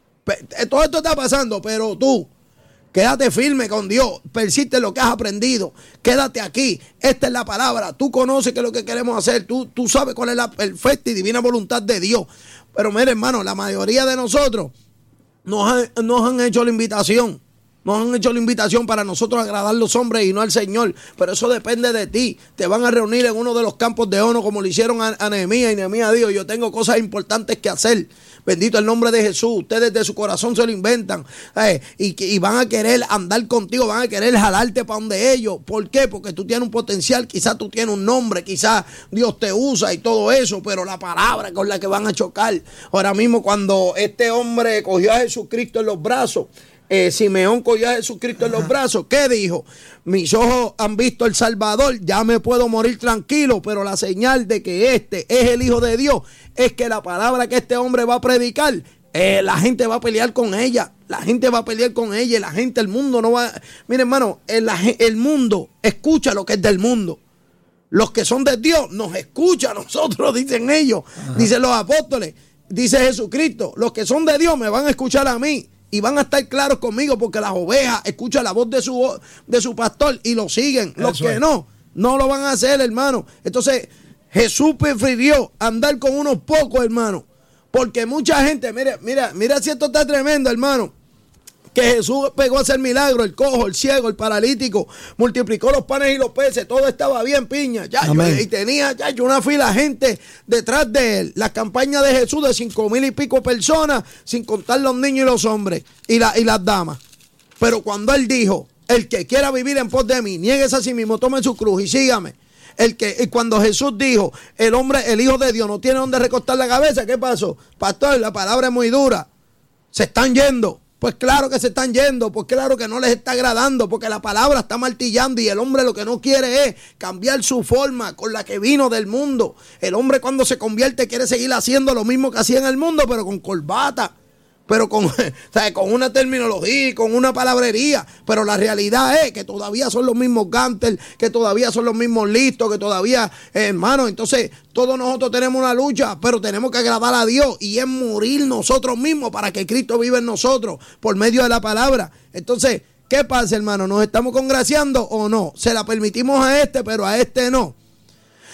todo esto está pasando, pero tú, quédate firme con Dios, persiste en lo que has aprendido, quédate aquí, esta es la palabra, tú conoces qué es lo que queremos hacer, tú, tú sabes cuál es la perfecta y divina voluntad de Dios. Pero mire, hermano, la mayoría de nosotros nos han, nos han hecho la invitación, nos han hecho la invitación para nosotros agradar a los hombres y no al Señor, pero eso depende de ti. Te van a reunir en uno de los campos de Ono como lo hicieron a, a Nehemías, y Nehemías dijo, yo tengo cosas importantes que hacer. Bendito el nombre de Jesús. Ustedes de su corazón se lo inventan. Eh, y, y van a querer andar contigo, van a querer jalarte para donde ellos. ¿Por qué? Porque tú tienes un potencial, quizás tú tienes un nombre, quizás Dios te usa y todo eso, pero la palabra con la que van a chocar. Ahora mismo cuando este hombre cogió a Jesucristo en los brazos, Eh, Simeón cogió a Jesucristo en los brazos, ¿qué dijo? Mis ojos han visto el Salvador, ya me puedo morir tranquilo, pero la señal de que este es el Hijo de Dios es que la palabra que este hombre va a predicar, eh, la gente va a pelear con ella, la gente va a pelear con ella, y la gente, el mundo no va... Mire, hermano, el, el mundo escucha lo que es del mundo. Los que son de Dios nos escuchan a nosotros, dicen ellos, Ajá. Dicen los apóstoles, dice Jesucristo, los que son de Dios me van a escuchar a mí. Y van a estar claros conmigo, porque las ovejas escuchan la voz de su, de su pastor y lo siguen. Los Eso que es. no, no lo van a hacer, hermano. Entonces, Jesús prefirió andar con unos pocos, hermano. Porque mucha gente, mira, mira, mira si esto está tremendo, hermano. Que Jesús pegó a hacer milagros, el cojo, el ciego, el paralítico, multiplicó los panes y los peces, todo estaba bien, piña, ya, y tenía ya una fila de gente detrás de él. La campaña de Jesús de cinco mil y pico personas, sin contar los niños y los hombres y, la, y las damas. Pero cuando él dijo, el que quiera vivir en pos de mí, niéguese a sí mismo, tome su cruz y sígame. El que, y cuando Jesús dijo, el hombre, el Hijo de Dios no tiene donde recostar la cabeza, ¿qué pasó? Pastor, la palabra es muy dura, se están yendo. Pues claro que se están yendo, pues claro que no les está agradando, porque la palabra está martillando y el hombre lo que no quiere es cambiar su forma con la que vino del mundo. El hombre cuando se convierte quiere seguir haciendo lo mismo que hacía en el mundo, pero con corbata, pero con, ¿sabes? Con una terminología, con una palabrería. Pero la realidad es que todavía son los mismos gánter, que todavía son los mismos listos, que todavía, eh, hermano, entonces todos nosotros tenemos una lucha, pero tenemos que agradar a Dios y es morir nosotros mismos para que Cristo viva en nosotros por medio de la palabra. Entonces, ¿qué pasa, hermano? ¿Nos estamos congraciando o no? Se la permitimos a este, pero a este no.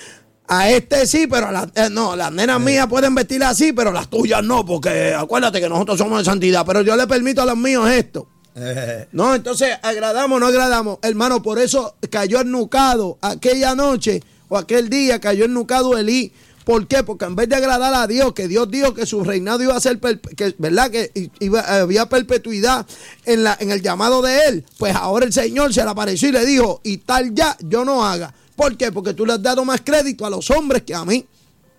A este sí, pero a las, eh, no, las nenas sí. mías pueden vestir así, pero las tuyas no, porque acuérdate que nosotros somos de santidad, pero yo le permito a los míos esto. Eh. No, entonces, agradamos o no agradamos. Hermano, por eso cayó ennucado aquella noche o aquel día, cayó ennucado Elí. ¿Por qué? Porque en vez de agradar a Dios, que Dios dijo que su reinado iba a ser, que, ¿verdad? Que iba, había perpetuidad en, la, en el llamado de él, pues ahora el Señor se le apareció y le dijo, y tal ya, yo no haga. ¿Por qué? Porque tú le has dado más crédito a los hombres que a mí.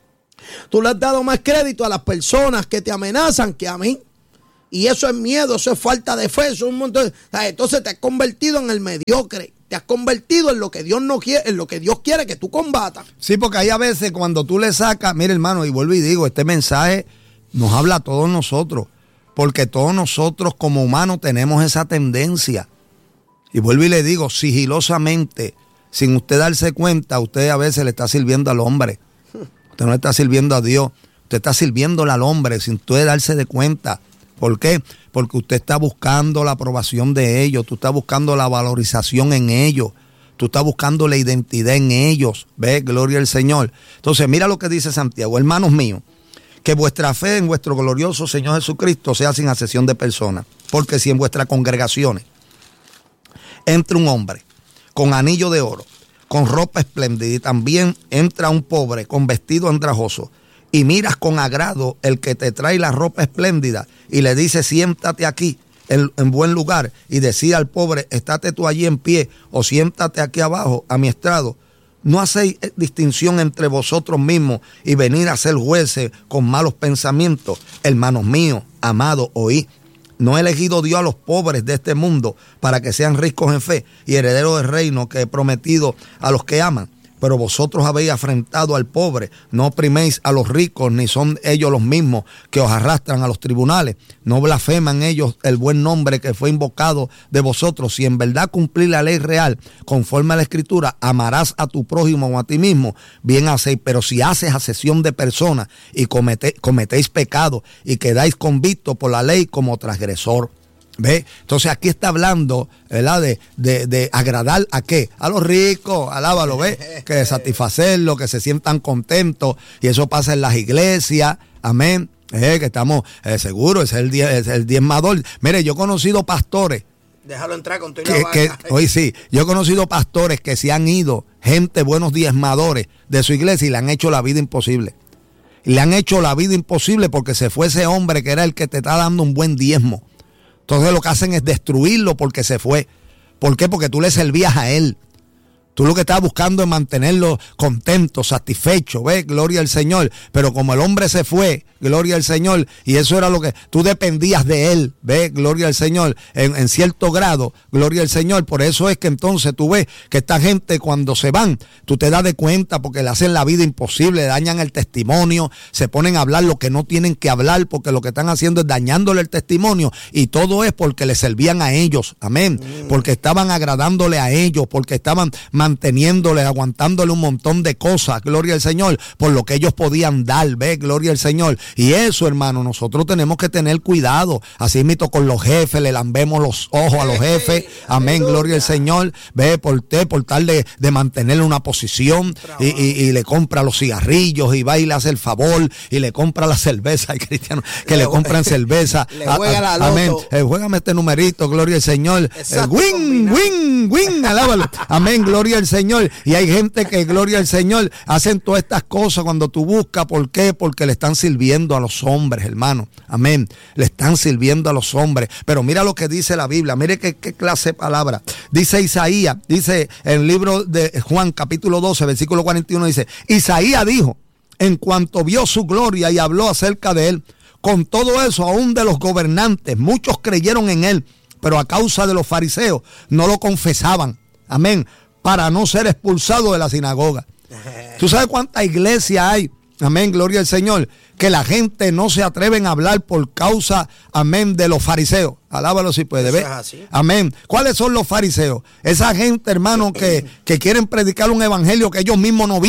Tú le has dado más crédito a las personas que te amenazan que a mí. Y eso es miedo, eso es falta de fe, eso es un montón. Entonces te has convertido en el mediocre. Te has convertido en lo que Dios no quiere, en lo que Dios quiere que tú combatas. Sí, porque hay a veces cuando tú le sacas, mire hermano, y vuelvo y digo, este mensaje nos habla a todos nosotros. Porque todos nosotros como humanos tenemos esa tendencia. Y vuelvo y le digo, sigilosamente, sin usted darse cuenta, usted a veces le está sirviendo al hombre. Usted no le está sirviendo a Dios. Usted está sirviéndole al hombre sin usted darse de cuenta. ¿Por qué? Porque usted está buscando la aprobación de ellos. Tú estás buscando la valorización en ellos. Tú estás buscando la identidad en ellos. ¿Ves? Gloria al Señor. Entonces, mira lo que dice Santiago. Hermanos míos, que vuestra fe en vuestro glorioso Señor Jesucristo sea sin acepción de personas. Porque si en vuestras congregaciones entra un hombre con anillo de oro, con ropa espléndida, y también entra un pobre con vestido andrajoso, y miras con agrado el que te trae la ropa espléndida, y le dice, siéntate aquí en, en buen lugar, y decir al pobre, estate tú allí en pie, o siéntate aquí abajo a mi estrado, ¿no hacéis distinción entre vosotros mismos y venir a ser jueces con malos pensamientos? Hermanos míos, amados, oí. ¿No ha elegido Dios a los pobres de este mundo para que sean ricos en fe y herederos del reino que he prometido a los que aman? Pero vosotros habéis afrentado al pobre, no opriméis a los ricos, ni son ellos los mismos que os arrastran a los tribunales. No blasfeman ellos el buen nombre que fue invocado de vosotros. Si en verdad cumplís la ley real, conforme a la Escritura, amarás a tu prójimo o a ti mismo, bien hacéis. Pero si haces asesión de personas y comete, cometéis pecado y quedáis convictos por la ley como transgresor. ¿Ve? Entonces aquí está hablando, ¿verdad? De, de, de agradar a qué, a los ricos, alábalo, ¿ve? Que de satisfacerlo, que se sientan contentos, y eso pasa en las iglesias, amén, eh, que estamos eh, seguros, es el, es el diezmador. Mire, yo he conocido pastores, déjalo entrar con tu que, que hoy sí, yo he conocido pastores que se han ido, gente buenos diezmadores de su iglesia, y le han hecho la vida imposible. Le han hecho la vida imposible porque se fue ese hombre que era el que te está dando un buen diezmo. Entonces lo que hacen es destruirlo porque se fue. ¿Por qué? Porque tú le servías a él. Tú lo que estás buscando es mantenerlo contento, satisfecho, ¿ves? Gloria al Señor. Pero como el hombre se fue, gloria al Señor, y eso era lo que tú dependías de él, ¿ves? Gloria al Señor, en, en cierto grado, gloria al Señor. Por eso es que entonces tú ves que esta gente cuando se van, tú te das de cuenta porque le hacen la vida imposible, le dañan el testimonio, se ponen a hablar lo que no tienen que hablar porque lo que están haciendo es dañándole el testimonio, y todo es porque le servían a ellos, amén, mm. porque estaban agradándole a ellos, porque estaban manteniéndole, aguantándole un montón de cosas, gloria al Señor, por lo que ellos podían dar, ¿ves? Gloria al Señor. Y eso, hermano, nosotros tenemos que tener cuidado. Así mismo con los jefes, le lambemos los ojos a los jefes, amén, gloria al Señor, ¿ves? Por, te, por tal de, de mantenerle una posición, y, y, y le compra los cigarrillos, y va y le hace el favor, y le compra la cerveza, hay cristianos que le, le compran cerveza, le juega la loto. Amén, eh, juégame este numerito, gloria al Señor, eh, win, win, win, alábalo, amén, gloria al Señor. Y hay gente que, gloria al Señor, hacen todas estas cosas cuando tú buscas. ¿Por qué? Porque le están sirviendo a los hombres, hermano. Amén. Le están sirviendo a los hombres. Pero mira lo que dice la Biblia. Mire qué, qué clase de palabra. Dice Isaías, dice en el libro de Juan, capítulo doce, versículo cuarenta y uno, dice, Isaías dijo, en cuanto vio su gloria y habló acerca de él, con todo eso, aún de los gobernantes, muchos creyeron en él, pero a causa de los fariseos no lo confesaban. Amén. Para no ser expulsado de la sinagoga. ¿Tú sabes cuánta iglesia hay? Amén, gloria al Señor. Que la gente no se atreven a hablar por causa, amén, de los fariseos. Alábalo si puede, ¿ver? Amén. ¿Cuáles son los fariseos? Esa gente, hermano, que, que quieren predicar un evangelio que ellos mismos no viven.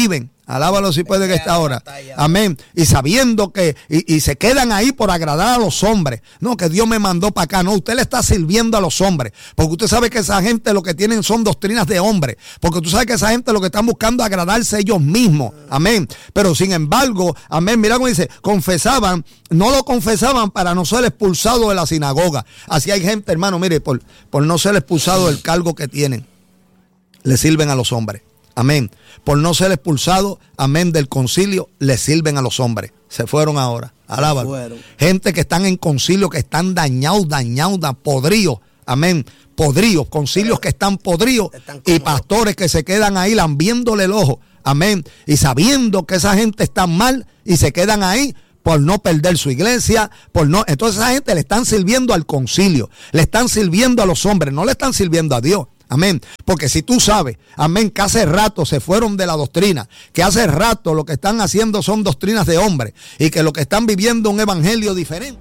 Alábalo si puede que esta hora. Amén. Y sabiendo que, y, y se quedan ahí por agradar a los hombres. No, que Dios me mandó para acá. No, usted le está sirviendo a los hombres. Porque usted sabe que esa gente lo que tienen son doctrinas de hombres. Porque tú sabes que esa gente lo que están buscando es agradarse ellos mismos. Amén. Pero sin embargo, amén, mira cómo dice, confesaban, no lo confesaban para no ser expulsado de la sinagoga. Así hay gente, hermano, mire, por, por no ser expulsado del cargo que tienen, le sirven a los hombres. Amén. Por no ser expulsado, amén, del concilio, le sirven a los hombres. Se fueron ahora. Alábalo. Gente que están en concilio, que están dañados, dañados, podridos. Amén. Podridos. Concilios que están podridos. Y pastores que se quedan ahí lambiéndole el ojo. Amén. Y sabiendo que esa gente está mal y se quedan ahí por no perder su iglesia, por no. Entonces esa gente le están sirviendo al concilio. Le están sirviendo a los hombres. No le están sirviendo a Dios. Amén. Porque si tú sabes, amén, que hace rato se fueron de la doctrina, que hace rato lo que están haciendo son doctrinas de hombres y que lo que están viviendo un evangelio diferente.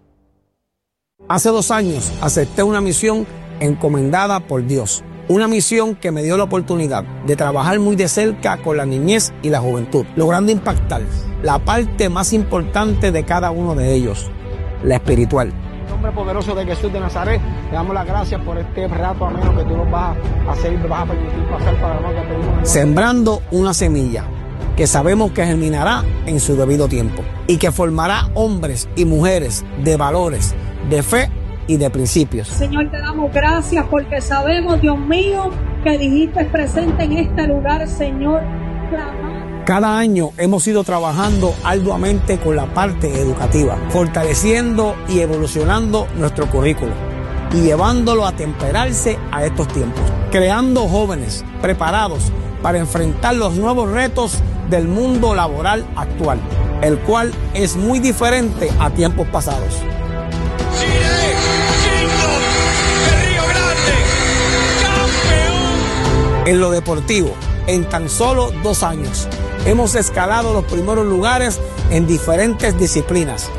Hace dos años acepté una misión encomendada por Dios. Una misión que me dio la oportunidad de trabajar muy de cerca con la niñez y la juventud, logrando impactar la parte más importante de cada uno de ellos, la espiritual. Nombre poderoso de Jesús de Nazaret, le damos las gracias por este rato ameno que tú nos vas a hacer y nos vas a permitir pasar para nosotros. Sembrando una semilla que sabemos que germinará en su debido tiempo y que formará hombres y mujeres de valores, de fe y de principios. Señor, te damos gracias porque sabemos, Dios mío, que dijiste presente en este lugar, Señor, clamar. Cada año hemos ido trabajando arduamente con la parte educativa, fortaleciendo y evolucionando nuestro currículo y llevándolo a temperarse a estos tiempos, creando jóvenes preparados para enfrentar los nuevos retos del mundo laboral actual, el cual es muy diferente a tiempos pasados. Chile, Kingdom de Río Grande, campeón. En lo deportivo, en tan solo dos años, hemos escalado los primeros lugares en diferentes disciplinas,